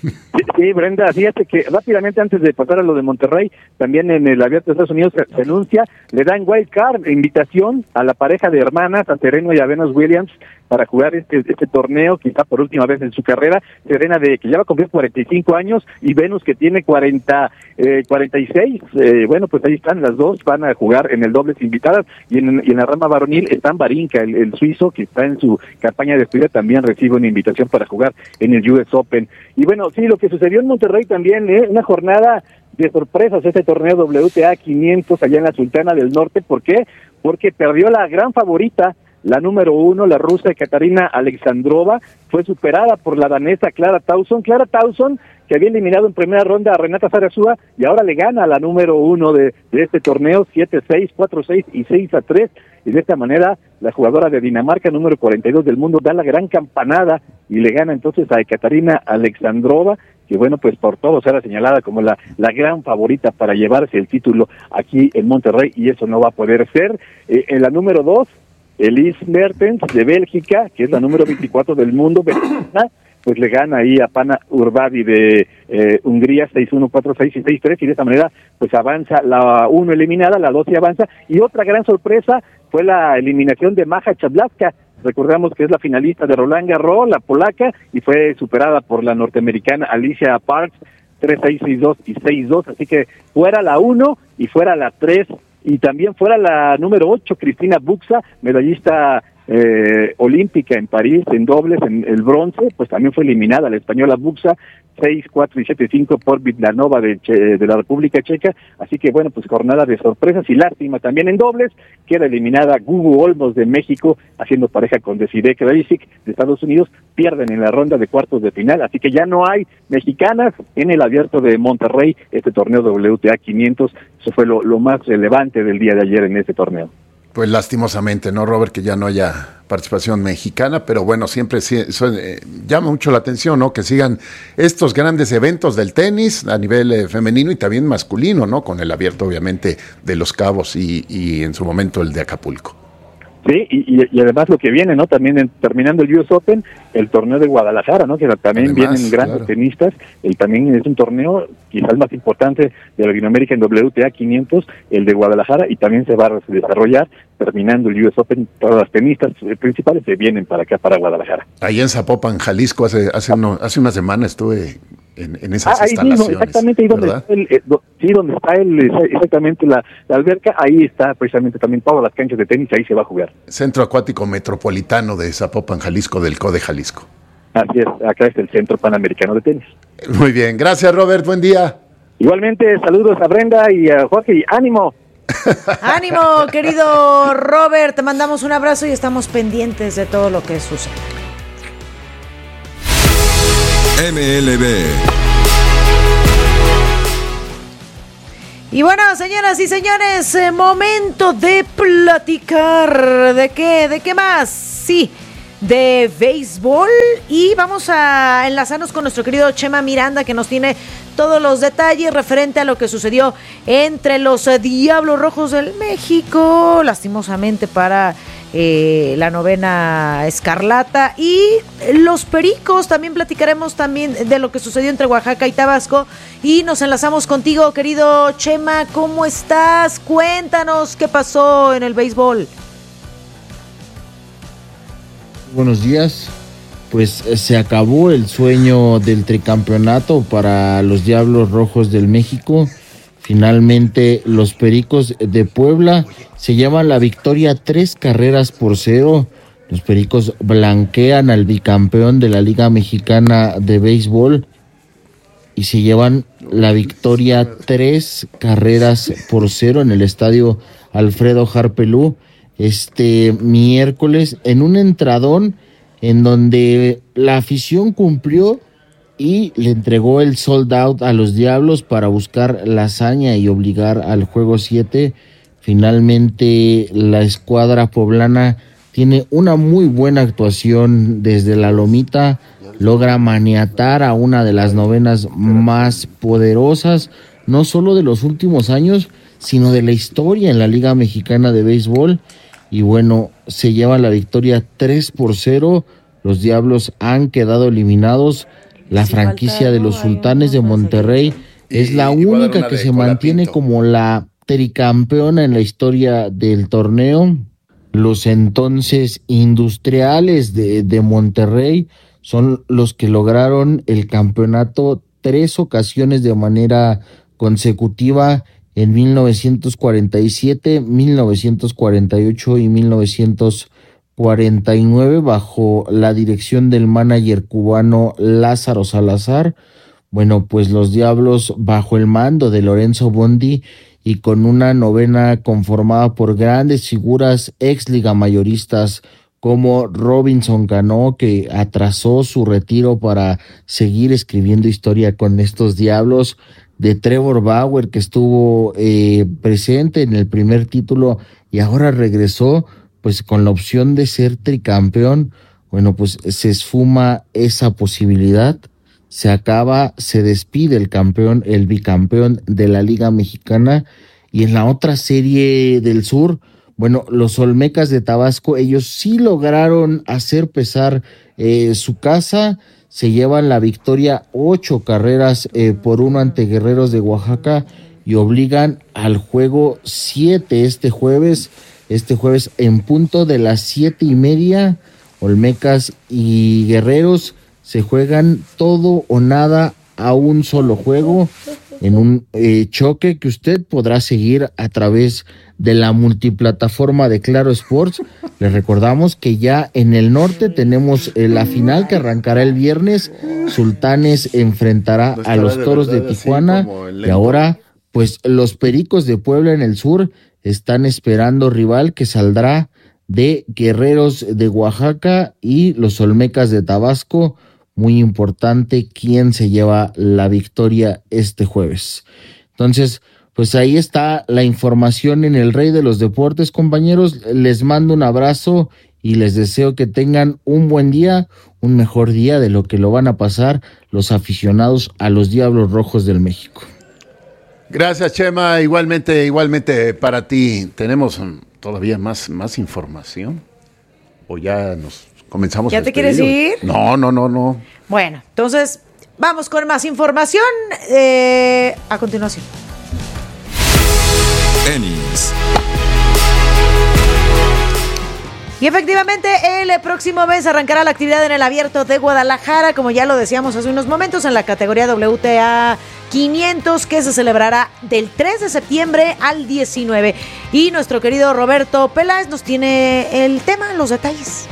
Speaker 16: Sí, Brenda, fíjate que rápidamente, antes de pasar a lo de Monterrey, también en el Abierto de Estados Unidos se, se anuncia, le dan wild card, invitación a la pareja de hermanas, a Serena y a Venus Williams, para jugar este este torneo, quizá por última vez en su carrera. Serena, de que ya va a cumplir cuarenta y cinco años, y Venus, que tiene cuarenta, eh, cuarenta y seis, eh, bueno, pues ahí están las dos, van a jugar en el dobles invitadas, y en, y en la rama varonil están Barinka, el, el suizo, que está en su campaña de despedida, también recibe una invitación para jugar en el U S Open. Y bueno, sí, lo que sucedió en Monterrey también, ¿eh? Una jornada de sorpresas, este torneo W T A quinientos allá en la Sultana del Norte. ¿Por qué? Porque perdió la gran favorita, la número uno, la rusa Ekaterina Alexandrova, fue superada por la danesa Clara Tauson. Clara Tauson, que había eliminado en primera ronda a Renata Sarasúa, y ahora le gana a la número uno de, de este torneo, siete seis, cuatro seis y seis a tres, y de esta manera la jugadora de Dinamarca, número cuarenta y dos del mundo, da la gran campanada y le gana entonces a Ekaterina Alexandrova, que bueno, pues por todos era señalada como la, la gran favorita para llevarse el título aquí en Monterrey, y eso no va a poder ser. Eh, en la número dos, Elise Mertens de Bélgica, que es la número veinticuatro del mundo, pues le gana ahí a Pana Urbadi de eh, Hungría, seis uno, cuatro seis y seis tres, y de esta manera pues avanza la uno eliminada, la dos y avanza. Y otra gran sorpresa fue la eliminación de Maja Chablaska. Recordamos que es la finalista de Roland Garros, la polaca, y fue superada por la norteamericana Alicia Parks, tres seis, seis dos y seis dos, así que fuera la uno y fuera la tres, y también fuera la número ocho, Cristina Buxa, medallista eh, olímpica en París en dobles, en el bronce, pues también fue eliminada la española Buxa, seis cuatro y siete cinco por Vitlanova de, che, de la República Checa. Así que bueno, pues jornada de sorpresas y lástima también en dobles, queda eliminada Gugu Olmos de México, haciendo pareja con Desiree Krajicik de Estados Unidos, pierden en la ronda de cuartos de final, así que ya no hay mexicanas en el Abierto de Monterrey, este torneo W T A quinientos. Eso fue lo, lo más relevante del día de ayer en este torneo.
Speaker 3: Pues lastimosamente, ¿no, Robert? Que ya no haya participación mexicana, pero bueno, siempre sí, eso, eh, llama mucho la atención, ¿no? Que sigan estos grandes eventos del tenis a nivel eh, femenino y también masculino, ¿no? Con el Abierto, obviamente, de Los Cabos y, y en su momento el de Acapulco.
Speaker 16: Sí, y, y, y además lo que viene, ¿no? También en, terminando el U S Open, el torneo de Guadalajara, ¿no? Que también además, vienen grandes claro. tenistas, y también es un torneo quizás el más importante de Latinoamérica en W T A quinientos, el de Guadalajara, y también se va a desarrollar terminando el U S Open, todas las tenistas principales se vienen para acá, para Guadalajara.
Speaker 3: Ahí en Zapopan, Jalisco, hace hace, uno, hace una semana estuve en, en esas ah, ahí instalaciones.
Speaker 16: Mismo, exactamente, ahí donde está el, eh, do, sí, donde está el, exactamente la, la alberca, ahí está precisamente también todas las canchas de tenis, ahí se va a jugar.
Speaker 3: Centro Acuático Metropolitano de Zapopan, Jalisco, del C O D E Jalisco.
Speaker 16: Así es, acá está el Centro Panamericano de Tenis.
Speaker 3: Muy bien, gracias Robert, buen día.
Speaker 16: Igualmente, saludos a Brenda y a Jorge, y ánimo.
Speaker 1: Ánimo, querido Robert, te mandamos un abrazo y estamos pendientes de todo lo que sucede.
Speaker 5: M L B.
Speaker 1: Y bueno, señoras y señores, eh, momento de platicar. ¿De qué? ¿De qué más? Sí, de béisbol. Y vamos a enlazarnos con nuestro querido Chema Miranda, que nos tiene todos los detalles referente a lo que sucedió entre los eh, Diablos Rojos del México, lastimosamente para eh, la novena Escarlata, y los Pericos. También platicaremos también de lo que sucedió entre Oaxaca y Tabasco, y nos enlazamos contigo, querido Chema. ¿Cómo estás? Cuéntanos qué pasó en el béisbol.
Speaker 17: Buenos días. Pues se acabó el sueño del tricampeonato para los Diablos Rojos del México. Finalmente los Pericos de Puebla se llevan la victoria tres carreras por cero. Los Pericos blanquean al bicampeón de la Liga Mexicana de Béisbol y se llevan la victoria tres carreras por cero en el estadio Alfredo Harpelú este miércoles, en un entradón en donde la afición cumplió y le entregó el sold out a los Diablos para buscar la hazaña y obligar al juego siete. Finalmente la escuadra poblana tiene una muy buena actuación desde la lomita, logra maniatar a una de las novenas más poderosas, no solo de los últimos años, sino de la historia en la Liga Mexicana de Béisbol. Y bueno, se lleva la victoria tres por cero. Los Diablos han quedado eliminados. La franquicia de los Sultanes de Monterrey es la única que se mantiene como la tricampeona en la historia del torneo. Los entonces Industriales de, de Monterrey son los que lograron el campeonato tres ocasiones de manera consecutiva, en mil novecientos cuarenta y siete, mil novecientos cuarenta y ocho y mil novecientos cuarenta y nueve, bajo la dirección del manager cubano Lázaro Salazar. Bueno, pues los Diablos, bajo el mando de Lorenzo Bondi y con una novena conformada por grandes figuras ex ligamayoristas como Robinson Cano, que atrasó su retiro para seguir escribiendo historia con estos Diablos, de Trevor Bauer, que estuvo eh, presente en el primer título y ahora regresó pues con la opción de ser tricampeón. Bueno, pues se esfuma esa posibilidad, se acaba, se despide el campeón, el bicampeón de la Liga Mexicana. Y en la otra serie del sur, bueno, los Olmecas de Tabasco, ellos sí lograron hacer pesar eh, su casa. Se llevan la victoria ocho carreras eh, por uno ante Guerreros de Oaxaca y obligan al juego siete este jueves. Este jueves en punto de las siete y media, Olmecas y Guerreros se juegan todo o nada a un solo juego, en un eh, choque que usted podrá seguir a través de la multiplataforma de Claro Sports. Les recordamos que ya en el norte tenemos eh, la final que arrancará el viernes. Sultanes enfrentará a los Toros de Tijuana y ahora pues los Pericos de Puebla en el sur están esperando rival que saldrá de Guerreros de Oaxaca y los Olmecas de Tabasco. Muy importante quién se lleva la victoria este jueves. Entonces, pues ahí está la información en el Rey de los Deportes, compañeros. Les mando un abrazo y les deseo que tengan un buen día, un mejor día de lo que lo van a pasar los aficionados a los Diablos Rojos del México.
Speaker 3: Gracias, Chema. Igualmente, igualmente para ti. Tenemos todavía más, más información. ¿O ya nos comenzamos
Speaker 1: ¿Ya
Speaker 3: a
Speaker 1: te quieres ir?
Speaker 3: No, no, no, no.
Speaker 1: Bueno, entonces vamos con más información eh, a continuación.
Speaker 5: Tenis.
Speaker 1: Y efectivamente, el próximo mes arrancará la actividad en el Abierto de Guadalajara, como ya lo decíamos hace unos momentos, en la categoría W T A quinientos, que se celebrará del tres de septiembre al diecinueve. Y nuestro querido Roberto Peláez nos tiene el tema, los detalles.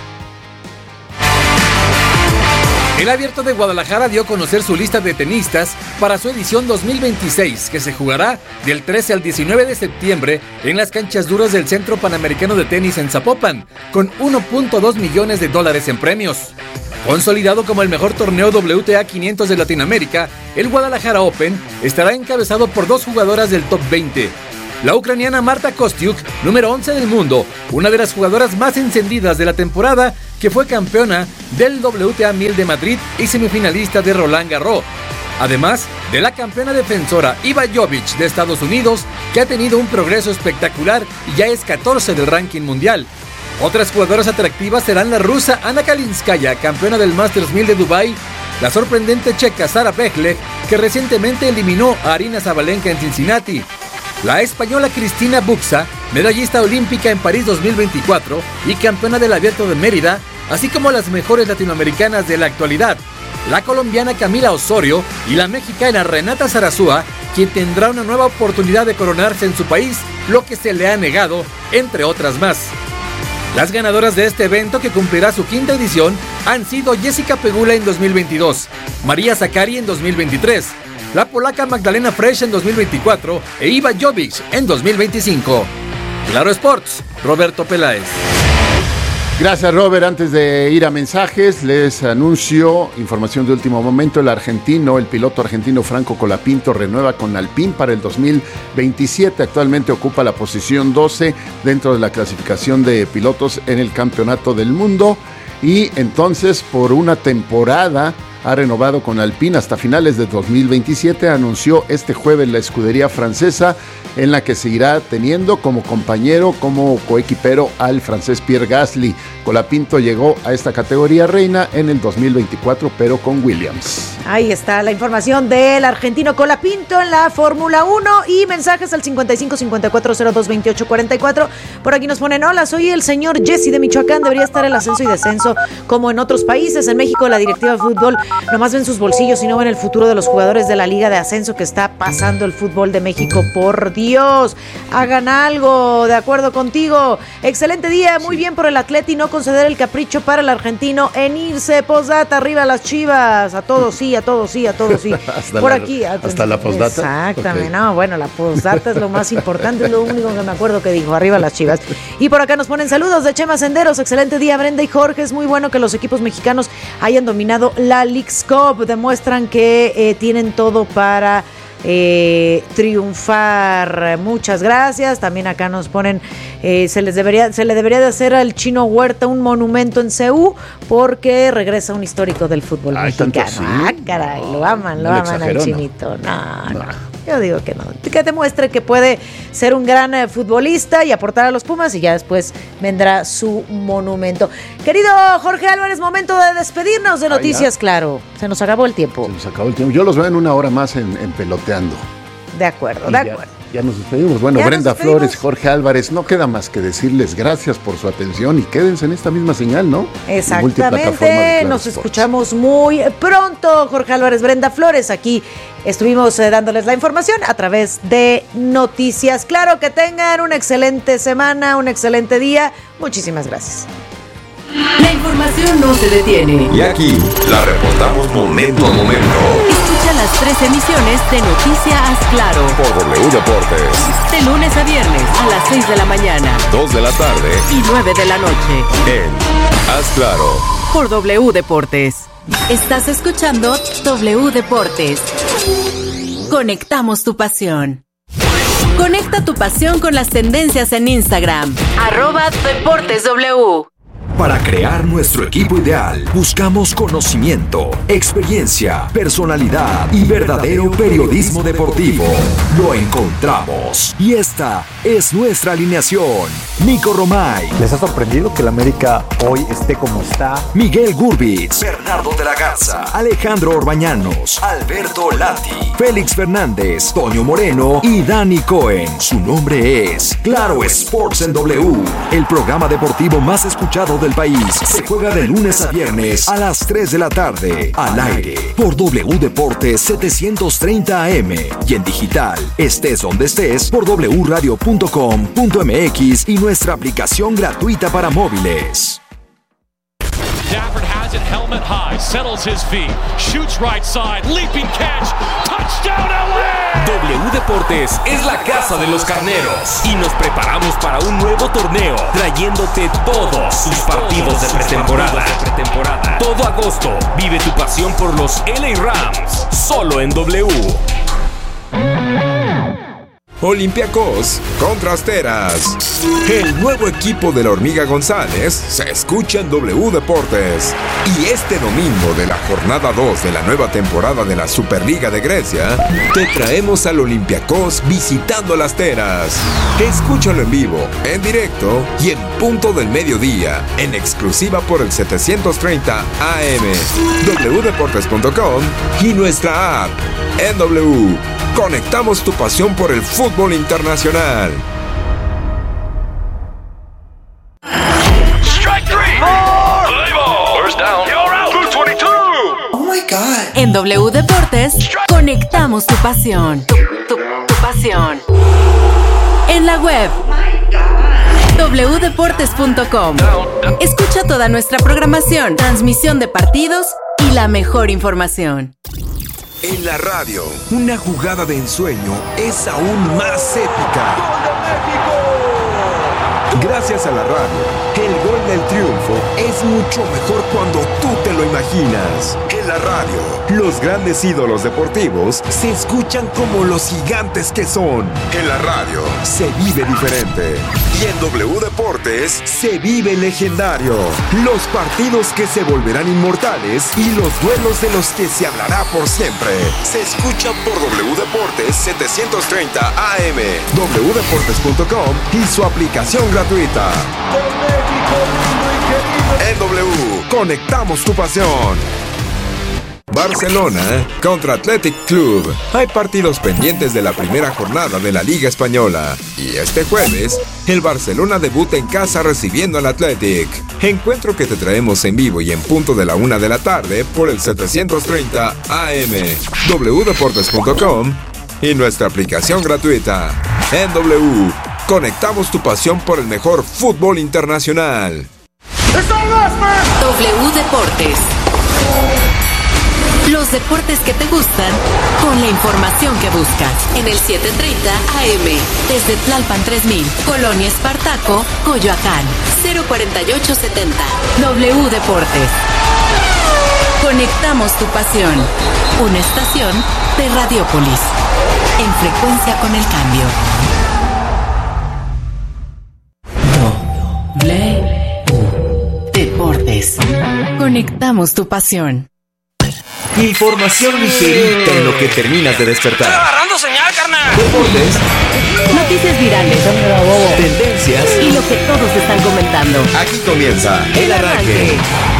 Speaker 18: El Abierto de Guadalajara dio a conocer su lista de tenistas para su edición dos mil veintiséis, que se jugará del trece al diecinueve de septiembre en las canchas duras del Centro Panamericano de Tenis en Zapopan, con uno punto dos millones de dólares en premios. Consolidado como el mejor torneo W T A quinientos de Latinoamérica, el Guadalajara Open estará encabezado por dos jugadoras del top veinte. La ucraniana Marta Kostyuk, número once del mundo, una de las jugadoras más encendidas de la temporada, que fue campeona del W T A mil de Madrid y semifinalista de Roland Garros. Además de la campeona defensora Iva Jovic de Estados Unidos, que ha tenido un progreso espectacular y ya es catorce del ranking mundial. Otras jugadoras atractivas serán la rusa Ana Kalinskaya, campeona del Masters mil de Dubái, la sorprendente checa Sara Pekle, que recientemente eliminó a Arina Sabalenka en Cincinnati, la española Cristina Buxa, medallista olímpica en París dos mil veinticuatro y campeona del Abierto de Mérida, así como las mejores latinoamericanas de la actualidad, la colombiana Camila Osorio y la mexicana Renata Zarazúa, quien tendrá una nueva oportunidad de coronarse en su país, lo que se le ha negado, entre otras más. Las ganadoras de este evento, que cumplirá su quinta edición, han sido Jessica Pegula en dos mil veintidós, María Zakari en dos mil veintitrés, la polaca Magdalena Fresh en dos mil veinticuatro e Iva Jovic en dos mil veinticinco. Claro Sports, Roberto Peláez.
Speaker 3: Gracias, Robert. Antes de ir a mensajes, les anuncio información de último momento. El argentino, el piloto argentino Franco Colapinto renueva con Alpine para el dos mil veintisiete. Actualmente ocupa la posición doce dentro de la clasificación de pilotos en el Campeonato del Mundo. Y entonces, por una temporada, ha renovado con Alpine hasta finales de dos mil veintisiete, anunció este jueves la escudería francesa, en la que seguirá teniendo como compañero, como coequipero al francés Pierre Gasly. Colapinto llegó a esta categoría reina en el dos mil veinticuatro, pero con Williams.
Speaker 1: Ahí está la información del argentino Colapinto en la Fórmula uno, y mensajes al cincuenta y cinco cincuenta y cuatro cero dos veintiocho cuarenta y cuatro. Por aquí nos ponen: hola, soy el señor Jesse de Michoacán, debería estar el ascenso y descenso como en otros países. En México la directiva de fútbol nomás ven sus bolsillos y no ven el futuro de los jugadores de la liga de ascenso que está pasando el fútbol de México. Por Dios, hagan algo. De acuerdo contigo. Excelente día, muy bien por el Atleti no conceder el capricho para el argentino en irse. Postdata, arriba las Chivas. A todos sí, a todos sí, a todos sí. Por
Speaker 3: la,
Speaker 1: aquí.
Speaker 3: Hasta la postdata.
Speaker 1: Exactamente, okay. No, bueno, la postdata es lo más importante, es lo único que me acuerdo que dijo, arriba las Chivas. Y por acá nos ponen saludos de Chema Senderos. Excelente día, Brenda y Jorge. Es muy bueno que los equipos mexicanos hayan dominado la Leagues Cup. Demuestran que eh, tienen todo para Eh, triunfar. Muchas gracias. También acá nos ponen eh, se les debería se le debería de hacer al Chino Huerta un monumento en C U porque regresa un histórico del fútbol Ay, mexicano. Ah, caray, no, lo aman, lo no aman al Chinito. No, no, no. Yo digo que no. Que demuestre que puede ser un gran eh, futbolista y aportar a los Pumas, y ya después vendrá su monumento. Querido Jorge Álvarez, momento de despedirnos de Noticias, Ay, claro. Se nos acabó el tiempo.
Speaker 3: Se nos acabó el tiempo. Yo los veo en una hora más en, en Peloteando.
Speaker 1: De acuerdo,
Speaker 3: y
Speaker 1: de
Speaker 3: ya,
Speaker 1: acuerdo.
Speaker 3: Ya nos despedimos. Bueno,
Speaker 1: ya
Speaker 3: Brenda
Speaker 1: despedimos.
Speaker 3: Flores, Jorge Álvarez, no queda más que decirles gracias por su atención y quédense en esta misma señal, ¿no?
Speaker 1: Exactamente, nos Sports. Escuchamos muy pronto. Jorge Álvarez, Brenda Flores, aquí estuvimos eh, dándoles la información a través de Noticias. Claro, que tengan una excelente semana, un excelente día. Muchísimas gracias.
Speaker 8: La información no se detiene.
Speaker 13: Y aquí la reportamos momento a momento.
Speaker 8: Escucha las tres emisiones de Noticias Claro
Speaker 13: por W Deportes.
Speaker 8: De lunes a viernes a las seis de la mañana,
Speaker 13: dos de la tarde
Speaker 8: y nueve de la noche.
Speaker 13: En Haz Claro
Speaker 8: por W Deportes. Estás escuchando W Deportes. Conectamos tu pasión. Conecta tu pasión con las tendencias en Instagram. Arroba Deportes W.
Speaker 5: Para crear nuestro equipo ideal, buscamos conocimiento, experiencia, personalidad y verdadero periodismo deportivo. Lo encontramos. Y esta es nuestra alineación. Nico Romay.
Speaker 19: ¿Les ha sorprendido que el América hoy esté como está?
Speaker 5: Miguel Gurbitz. Bernardo de la Garza. Alejandro Orbañanos. Alberto Lati. Félix Fernández. Toño Moreno y Dani Cohen. Su nombre es Claro Sports en W. El programa deportivo más escuchado del país. Se juega de lunes a viernes a las tres de la tarde. Al aire por W Deportes setecientos treinta A M y en digital, estés donde estés, por w radio punto com punto m x y nuestra aplicación gratuita para móviles.
Speaker 20: Stafford has it, helmet high, settles his feet, shoots right side, leaping catch, touchdown L A.
Speaker 21: W Deportes es la casa de los carneros y nos preparamos para un nuevo torneo, trayéndote todos sus partidos de pretemporada. Todo agosto, vive tu pasión por los L A Rams, solo en W.
Speaker 5: Olympiacos contra Asteras. El nuevo equipo de la Hormiga González se escucha en W Deportes. Y este domingo de la jornada dos de la nueva temporada de la Superliga de Grecia, te traemos al Olympiacos visitando a las Asteras. Escúchalo en vivo, en directo y en punto del mediodía, en exclusiva por el setecientos treinta A M, w deportes punto com y nuestra app en W. Conectamos tu pasión por el fútbol internacional.
Speaker 20: Strike three. Four. First down. You're out. Blue veintidós.
Speaker 8: Oh my God. En W Deportes, conectamos tu pasión. Tu, tu, tu pasión. En la web. w deportes punto com. Escucha toda nuestra programación, transmisión de partidos y la mejor información.
Speaker 5: En la radio, una jugada de ensueño es aún más épica. ¡Gol de México! Gracias a la radio, el gol del triunfo es mucho mejor cuando tú te lo imaginas. En la radio, los grandes ídolos deportivos se escuchan como los gigantes que son. En la radio, se vive diferente. Y en W Deportes, se vive legendario. Los partidos que se volverán inmortales y los duelos de los que se hablará por siempre. Se escuchan por W Deportes setecientos treinta A M, w deportes punto com y su aplicación gratuita. En W, conectamos tu pasión. Barcelona contra Athletic Club. Hay partidos pendientes de la primera jornada de la Liga Española. Y este jueves, el Barcelona debuta en casa recibiendo al Athletic. Encuentro que te traemos en vivo y en punto de la una de la tarde por el setecientos treinta A M, w deportes punto com y nuestra aplicación gratuita. En W, conectamos tu pasión por el mejor fútbol internacional.
Speaker 8: W Deportes. Los deportes que te gustan, con la información que buscas. En el setecientos treinta A M, desde Tlalpan tres mil, Colonia Espartaco, Coyoacán, cero cuarenta y ocho setenta. W Deportes. Conectamos tu pasión. Una estación de Radiópolis. En frecuencia con el cambio. W Deportes. Conectamos tu pasión.
Speaker 5: Información ligerita en lo que terminas de despertar.
Speaker 20: ¡Estoy agarrando señal, carnal!
Speaker 5: Deportes.
Speaker 8: Noticias virales.
Speaker 5: Tendencias.
Speaker 8: Y lo que todos están comentando.
Speaker 5: Aquí comienza El Arranque.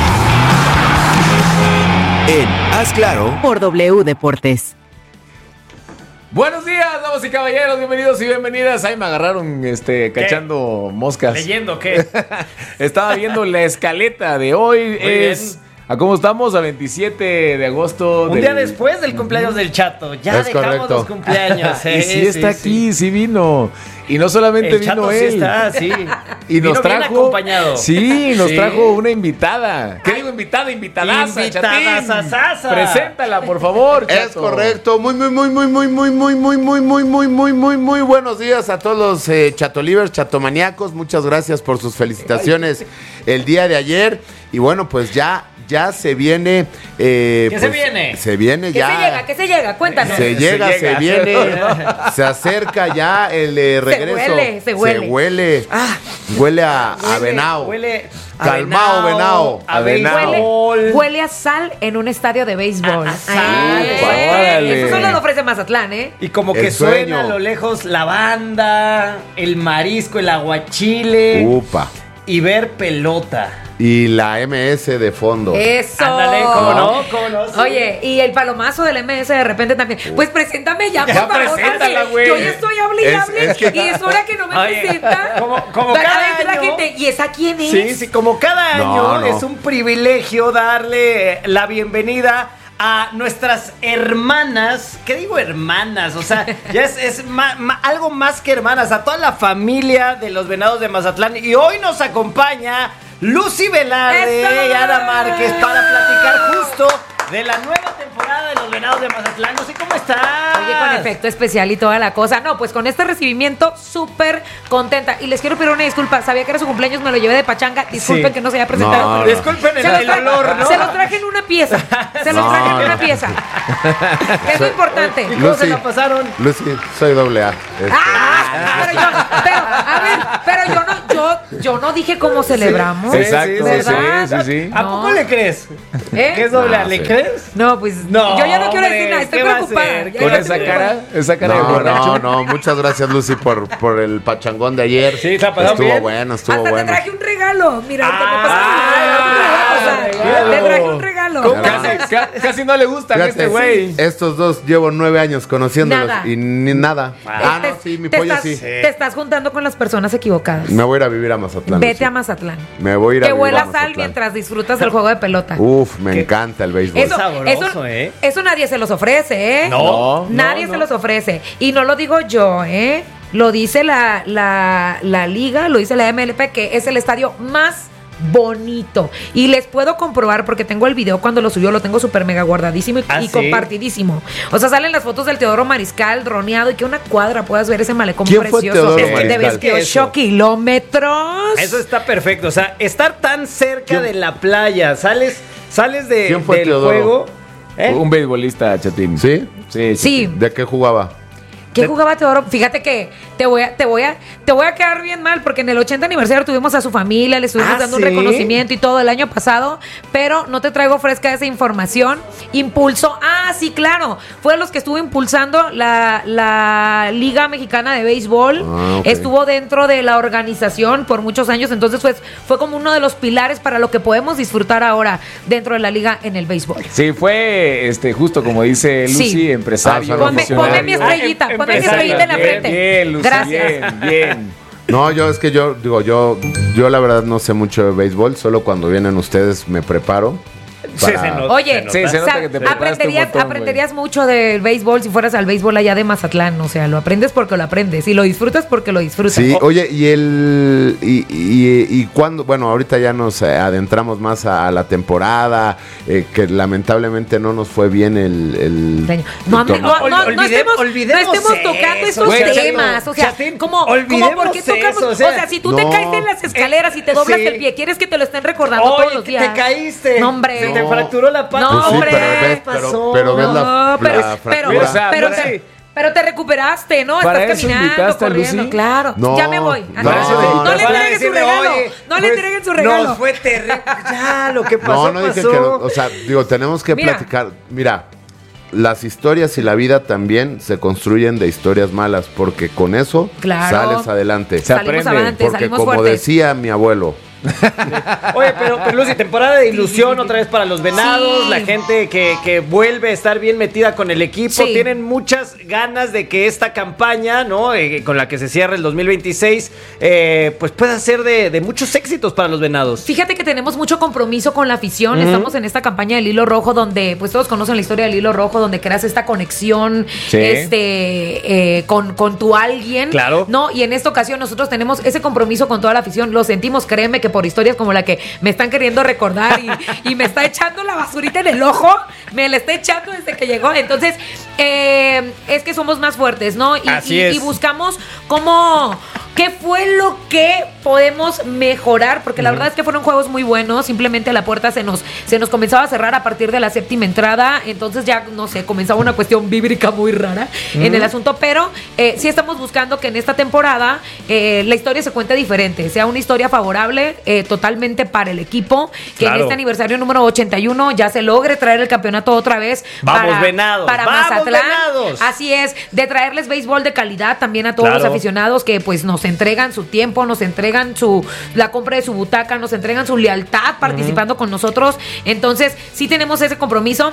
Speaker 5: En Haz Claro.
Speaker 8: Por W Deportes.
Speaker 22: Buenos días, damas y caballeros, bienvenidos y bienvenidas. Ahí me agarraron este, cachando ¿Qué? moscas.
Speaker 23: ¿Leyendo qué?
Speaker 22: Estaba viendo la escaleta de hoy.
Speaker 23: Muy
Speaker 22: es...
Speaker 23: bien.
Speaker 22: ¿A cómo estamos? A veintisiete de agosto.
Speaker 23: Un
Speaker 22: del...
Speaker 23: día después del cumpleaños del Chato. Ya
Speaker 22: es
Speaker 23: dejamos
Speaker 22: correcto.
Speaker 23: los cumpleaños.
Speaker 22: Y sí, sí está sí, aquí, sí. sí vino. Y no solamente
Speaker 23: el
Speaker 22: vino
Speaker 23: Chato
Speaker 22: él.
Speaker 23: Sí está, sí.
Speaker 22: Y
Speaker 23: vino
Speaker 22: nos trajo.
Speaker 23: Bien acompañado.
Speaker 22: Sí, nos
Speaker 23: sí.
Speaker 22: trajo una invitada. ¿Qué digo invitada? Invitadaza.
Speaker 23: Invitadaza.
Speaker 22: Preséntala, por favor, Chato.
Speaker 24: Es correcto. Muy, muy, muy, muy, muy, muy, muy, muy, muy, muy, muy, muy, muy, muy buenos días a todos los eh, chatolivers, chatomaníacos. Muchas gracias por sus felicitaciones el día de ayer. Y bueno, pues ya. ya se viene. Eh,
Speaker 2: ¿Qué
Speaker 24: pues,
Speaker 2: se viene?
Speaker 24: Se viene
Speaker 1: ¿Qué
Speaker 24: ya.
Speaker 1: se llega? ¿Qué se llega? Cuéntanos.
Speaker 24: Se llega, se,
Speaker 2: Se llega.
Speaker 24: viene, se acerca ya el eh, regreso.
Speaker 1: Se huele, se huele.
Speaker 24: Se huele.
Speaker 1: Ah.
Speaker 24: Huele a, a venao.
Speaker 2: Huele a
Speaker 24: Calmao, venao.
Speaker 2: a
Speaker 24: venao.
Speaker 1: Huele, huele a sal en un estadio de béisbol.
Speaker 2: A- a sal.
Speaker 1: Ay,
Speaker 2: Upa,
Speaker 24: órale.
Speaker 1: eso solo lo ofrece Mazatlán, ¿eh?
Speaker 2: Y como
Speaker 24: El
Speaker 2: que
Speaker 24: sueño.
Speaker 2: suena a lo lejos la banda, el marisco, el aguachile
Speaker 24: Upa.
Speaker 2: y ver pelota.
Speaker 24: Y la M S de fondo.
Speaker 1: Eso.
Speaker 2: Ándale, ¿cómo no? ¿Cómo no? Sí.
Speaker 1: Oye, y el palomazo del M S de repente también. Pues preséntame ya, por
Speaker 2: Ya
Speaker 1: favor.
Speaker 2: preséntala,
Speaker 1: porque
Speaker 2: güey.
Speaker 1: Yo ya estoy hable y
Speaker 24: Es-
Speaker 1: hable.
Speaker 24: es que-
Speaker 1: Y es hora que no me
Speaker 2: Oye,
Speaker 1: presenta.
Speaker 2: como- como
Speaker 1: Va a
Speaker 2: cada
Speaker 1: decir la
Speaker 2: año-
Speaker 1: gente, ¿y esa quién es?
Speaker 2: Sí, sí, como cada
Speaker 24: No,
Speaker 2: año
Speaker 24: no.
Speaker 2: es un privilegio darle la bienvenida a nuestras hermanas. ¿Qué digo hermanas? O sea, ya es, es ma- ma- algo más que hermanas, a toda la familia de los Venados de Mazatlán. Y hoy nos acompaña Lucy Velarde
Speaker 1: ¡Eso!
Speaker 2: y Ana Márquez para platicar justo de la nueva temporada de los Venados de Mazatlán. Lucy, ¿cómo estás?
Speaker 1: Oye, con efecto especial y toda la cosa. No, pues con este recibimiento súper contenta. Y les quiero pedir una disculpa. Sabía que era su cumpleaños, me lo llevé de pachanga. Disculpen
Speaker 2: Sí.
Speaker 1: que no se haya presentado.
Speaker 24: No,
Speaker 1: pero-
Speaker 24: no.
Speaker 2: Disculpen el,
Speaker 1: Se los
Speaker 2: el
Speaker 1: tra-
Speaker 2: olor, ¿no?
Speaker 1: Se los traje en una pieza. Se los
Speaker 24: No,
Speaker 1: traje en una
Speaker 24: no.
Speaker 1: pieza. Que es lo importante.
Speaker 2: ¿Y cómo se la pasaron?
Speaker 24: Lucy, soy doble A. Este,
Speaker 1: Ah, pero yo, pero, a ver, pero yo no, yo, yo no dije cómo celebramos.
Speaker 2: Sí,
Speaker 22: Exacto,
Speaker 2: sí, sí,
Speaker 1: ¿verdad?
Speaker 22: sí, sí.
Speaker 2: ¿A
Speaker 1: No.
Speaker 2: poco le crees?
Speaker 1: ¿Eh?
Speaker 2: ¿Qué es doble A?
Speaker 24: No,
Speaker 2: ¿Le
Speaker 24: sí.
Speaker 2: crees?
Speaker 1: No, pues
Speaker 2: No,
Speaker 1: yo ya no quiero
Speaker 2: hombre,
Speaker 1: decir nada, estoy
Speaker 2: ¿qué va a
Speaker 1: preocupada.
Speaker 2: hacer?
Speaker 1: Ya
Speaker 22: Con
Speaker 1: yo
Speaker 22: esa
Speaker 1: estoy
Speaker 22: cara, esa cara de
Speaker 24: No,
Speaker 22: borracho.
Speaker 24: no, no, muchas gracias Lucy por, por el pachangón de ayer.
Speaker 2: Sí, ¿te la pasaron
Speaker 24: Estuvo
Speaker 2: bien?
Speaker 24: bueno, estuvo
Speaker 1: Hasta
Speaker 24: bueno.
Speaker 1: te traje un regalo. Mira, ahorita me
Speaker 2: Ah,
Speaker 1: pasa.
Speaker 2: regalo.
Speaker 1: Te traje un regalo.
Speaker 24: ¿Cómo?
Speaker 22: Casi, ca- casi no le gusta a
Speaker 24: Fíjate,
Speaker 22: este güey.
Speaker 24: estos dos llevo nueve años conociéndolos
Speaker 1: Nada.
Speaker 24: y ni nada. Ah,
Speaker 1: Te-
Speaker 24: no, sí, mi
Speaker 1: te
Speaker 24: pollo
Speaker 1: estás,
Speaker 24: sí.
Speaker 1: Te estás juntando con las personas equivocadas.
Speaker 24: Me voy a ir a vivir a Mazatlán.
Speaker 1: Vete
Speaker 24: Lucy.
Speaker 1: a Mazatlán.
Speaker 24: Me voy a ir a
Speaker 1: Que
Speaker 24: vivir a
Speaker 1: huela
Speaker 24: Mazatlán.
Speaker 1: sal mientras disfrutas del juego de pelota.
Speaker 24: Uf, me encanta el béisbol.
Speaker 1: Eso,
Speaker 2: sabroso,
Speaker 1: eso,
Speaker 2: ¿eh?
Speaker 1: eso nadie se los ofrece, ¿eh?
Speaker 2: No,
Speaker 1: Nadie
Speaker 2: no,
Speaker 1: se
Speaker 2: no.
Speaker 1: los ofrece. Y no lo digo yo, ¿eh? Lo dice la, la, la liga, lo dice la M L P, que es el estadio más bonito. Y les puedo comprobar porque tengo el video cuando lo subió, lo tengo súper mega guardadísimo y,
Speaker 2: ¿Ah,
Speaker 1: y
Speaker 2: sí?
Speaker 1: compartidísimo. O sea, salen las fotos del Teodoro Mariscal droneado y que una cuadra puedas ver ese malecón
Speaker 24: ¿Quién fue
Speaker 1: precioso.
Speaker 24: Teodoro
Speaker 1: Es que
Speaker 24: Mariscal?
Speaker 1: de veintiocho kilómetros.
Speaker 2: Eso está perfecto. O sea, estar tan cerca de la playa, sales, sales de,
Speaker 24: ¿Quién fue
Speaker 2: del
Speaker 24: Teodoro?
Speaker 2: juego. ¿eh?
Speaker 22: Un beisbolista, Chatín.
Speaker 24: ¿Sí?
Speaker 22: Sí,
Speaker 1: Sí.
Speaker 24: ¿De qué jugaba?
Speaker 1: ¿Qué jugaba Teodoro? Fíjate que te voy a, te voy a, te voy a quedar bien mal porque en el ochenta aniversario tuvimos a su familia, le estuvimos
Speaker 2: ¿Ah,
Speaker 1: dando
Speaker 2: sí?
Speaker 1: un reconocimiento y todo el año pasado, pero no te traigo fresca esa información. Impulsó, ah, sí, claro, fue de los que estuvo impulsando la, la Liga Mexicana de Béisbol,
Speaker 24: Ah, ok.
Speaker 1: estuvo dentro de la organización por muchos años, entonces pues, fue como uno de los pilares para lo que podemos disfrutar ahora dentro de la liga en el béisbol.
Speaker 22: Sí, fue este justo como dice Lucy,
Speaker 1: Sí.
Speaker 22: empresario.
Speaker 24: Ah,
Speaker 1: Ponme,
Speaker 22: visionario.
Speaker 1: ponme mi estrellita,
Speaker 2: Em-
Speaker 1: ponme mi
Speaker 2: empresario.
Speaker 1: estrellita en la
Speaker 22: Bien,
Speaker 1: frente.
Speaker 22: Bien, Lucy,
Speaker 1: Gracias.
Speaker 22: bien, bien.
Speaker 24: No, yo es que yo digo, yo, yo la verdad no sé mucho de béisbol, solo cuando vienen ustedes me preparo.
Speaker 2: Sí,
Speaker 24: para-
Speaker 2: se nota,
Speaker 1: Oye,
Speaker 2: se nota.
Speaker 22: Sí, se
Speaker 1: o
Speaker 22: nota
Speaker 1: sea,
Speaker 22: que te preparaste un
Speaker 1: aprenderías,
Speaker 22: montón,
Speaker 1: aprenderías mucho del béisbol si fueras al béisbol allá de Mazatlán. O sea, lo aprendes porque lo aprendes. Y lo disfrutas porque lo disfrutas.
Speaker 24: Sí,
Speaker 1: Oh,
Speaker 24: oye, y el y, y, y cuando, bueno, ahorita ya nos eh, adentramos más a, a la temporada, eh, que lamentablemente no nos fue bien el, el,
Speaker 1: año. No,
Speaker 24: el
Speaker 1: no,
Speaker 24: torneo.
Speaker 1: no, no, no
Speaker 2: Olvide-
Speaker 1: estemos, no
Speaker 2: olvidemos
Speaker 1: estemos
Speaker 2: eso,
Speaker 1: tocando estos
Speaker 2: güey,
Speaker 1: temas. O sea,
Speaker 2: Chatín,
Speaker 1: como, como
Speaker 2: olvidemos
Speaker 1: porque tocamos.
Speaker 2: eso,
Speaker 1: O
Speaker 2: o
Speaker 1: sea,
Speaker 2: sea,
Speaker 1: si tú te
Speaker 24: no.
Speaker 1: caes en las escaleras y te doblas
Speaker 2: sí.
Speaker 1: el pie, ¿quieres que te lo estén recordando
Speaker 2: Oye,
Speaker 1: todos los
Speaker 2: que
Speaker 1: días?
Speaker 2: te caíste.
Speaker 1: No, hombre.
Speaker 2: Se te
Speaker 24: No.
Speaker 2: fracturó la pata.
Speaker 1: No,
Speaker 24: Pues sí,
Speaker 1: hombre.
Speaker 24: pero ves,
Speaker 2: ¿Qué pasó?
Speaker 24: pero, pero ves la,
Speaker 1: No, pero,
Speaker 24: la
Speaker 1: pero,
Speaker 24: fractura.
Speaker 22: O sea,
Speaker 1: pero,
Speaker 22: Lucy.
Speaker 1: te, pero te recuperaste, ¿no?
Speaker 22: ¿Para
Speaker 1: Estás
Speaker 22: eso
Speaker 1: caminando,
Speaker 22: invitaste a
Speaker 1: corriendo,
Speaker 22: Lucy?
Speaker 1: claro.
Speaker 24: No,
Speaker 1: ya me voy.
Speaker 24: no,
Speaker 1: No,
Speaker 24: no,
Speaker 1: no le
Speaker 2: Van a
Speaker 1: entreguen su
Speaker 2: decirle,
Speaker 1: regalo.
Speaker 2: oye,
Speaker 1: No le
Speaker 2: pues,
Speaker 1: entreguen su regalo.
Speaker 2: Nos fue terrible. Ya, lo que pasó,
Speaker 24: No, no dije
Speaker 2: pasó.
Speaker 24: que no, o sea, digo, tenemos que
Speaker 1: Mira.
Speaker 24: platicar. Mira, las historias y la vida también se construyen de historias malas, porque con eso
Speaker 1: Claro.
Speaker 24: sales adelante.
Speaker 22: Se
Speaker 1: Salimos
Speaker 22: aprende,
Speaker 1: adelante,
Speaker 24: Porque
Speaker 1: salimos
Speaker 24: como
Speaker 1: fuertes.
Speaker 24: decía mi abuelo,
Speaker 2: Oye, pero, pero Lucy, temporada de ilusión otra vez para los Venados,
Speaker 1: Sí.
Speaker 2: la gente que, que vuelve a estar bien metida con el equipo,
Speaker 1: Sí.
Speaker 2: tienen muchas ganas de que esta campaña, ¿no? Eh, con la que se cierra el dos mil veintiséis, eh, pues pueda ser de, de muchos éxitos para los Venados.
Speaker 1: Fíjate que tenemos mucho compromiso con la afición.
Speaker 2: Ujú.
Speaker 1: Estamos en esta campaña del Hilo Rojo, donde pues todos conocen la historia del Hilo Rojo, donde creas esta conexión
Speaker 22: Sí.
Speaker 1: este, eh, con, con tu alguien.
Speaker 2: Claro.
Speaker 1: ¿No? Y en esta ocasión nosotros tenemos ese compromiso con toda la afición. Lo sentimos, créeme, que por historias como la que me están queriendo recordar y, y me está echando la basurita en el ojo, me la está echando desde que llegó. Entonces, eh, es que somos más fuertes, ¿no? Y,
Speaker 2: Así
Speaker 1: y-
Speaker 2: es.
Speaker 1: y buscamos cómo,
Speaker 4: ¿Qué fue lo que podemos mejorar? Porque la uh-huh. verdad es que fueron juegos muy buenos. Simplemente la puerta se nos, se nos comenzaba a cerrar a partir de la séptima entrada. Entonces ya, no sé, comenzaba una cuestión bíblica muy rara uh-huh. en el asunto. Pero eh, sí estamos buscando que en esta temporada eh, la historia se cuente diferente. Sea una historia favorable eh, totalmente para el equipo. Que claro. en este aniversario número ochenta y uno ya se logre traer el campeonato otra vez.
Speaker 2: Vamos,
Speaker 4: para,
Speaker 2: venados.
Speaker 4: Para
Speaker 2: Vamos,
Speaker 4: Mazatlán.
Speaker 2: Venados.
Speaker 4: Así es. De traerles béisbol de calidad también a todos claro. los aficionados que pues nos entregan su tiempo, nos entregan su la compra de su butaca, nos entregan su lealtad participando uh-huh. con nosotros. Entonces, sí tenemos ese compromiso.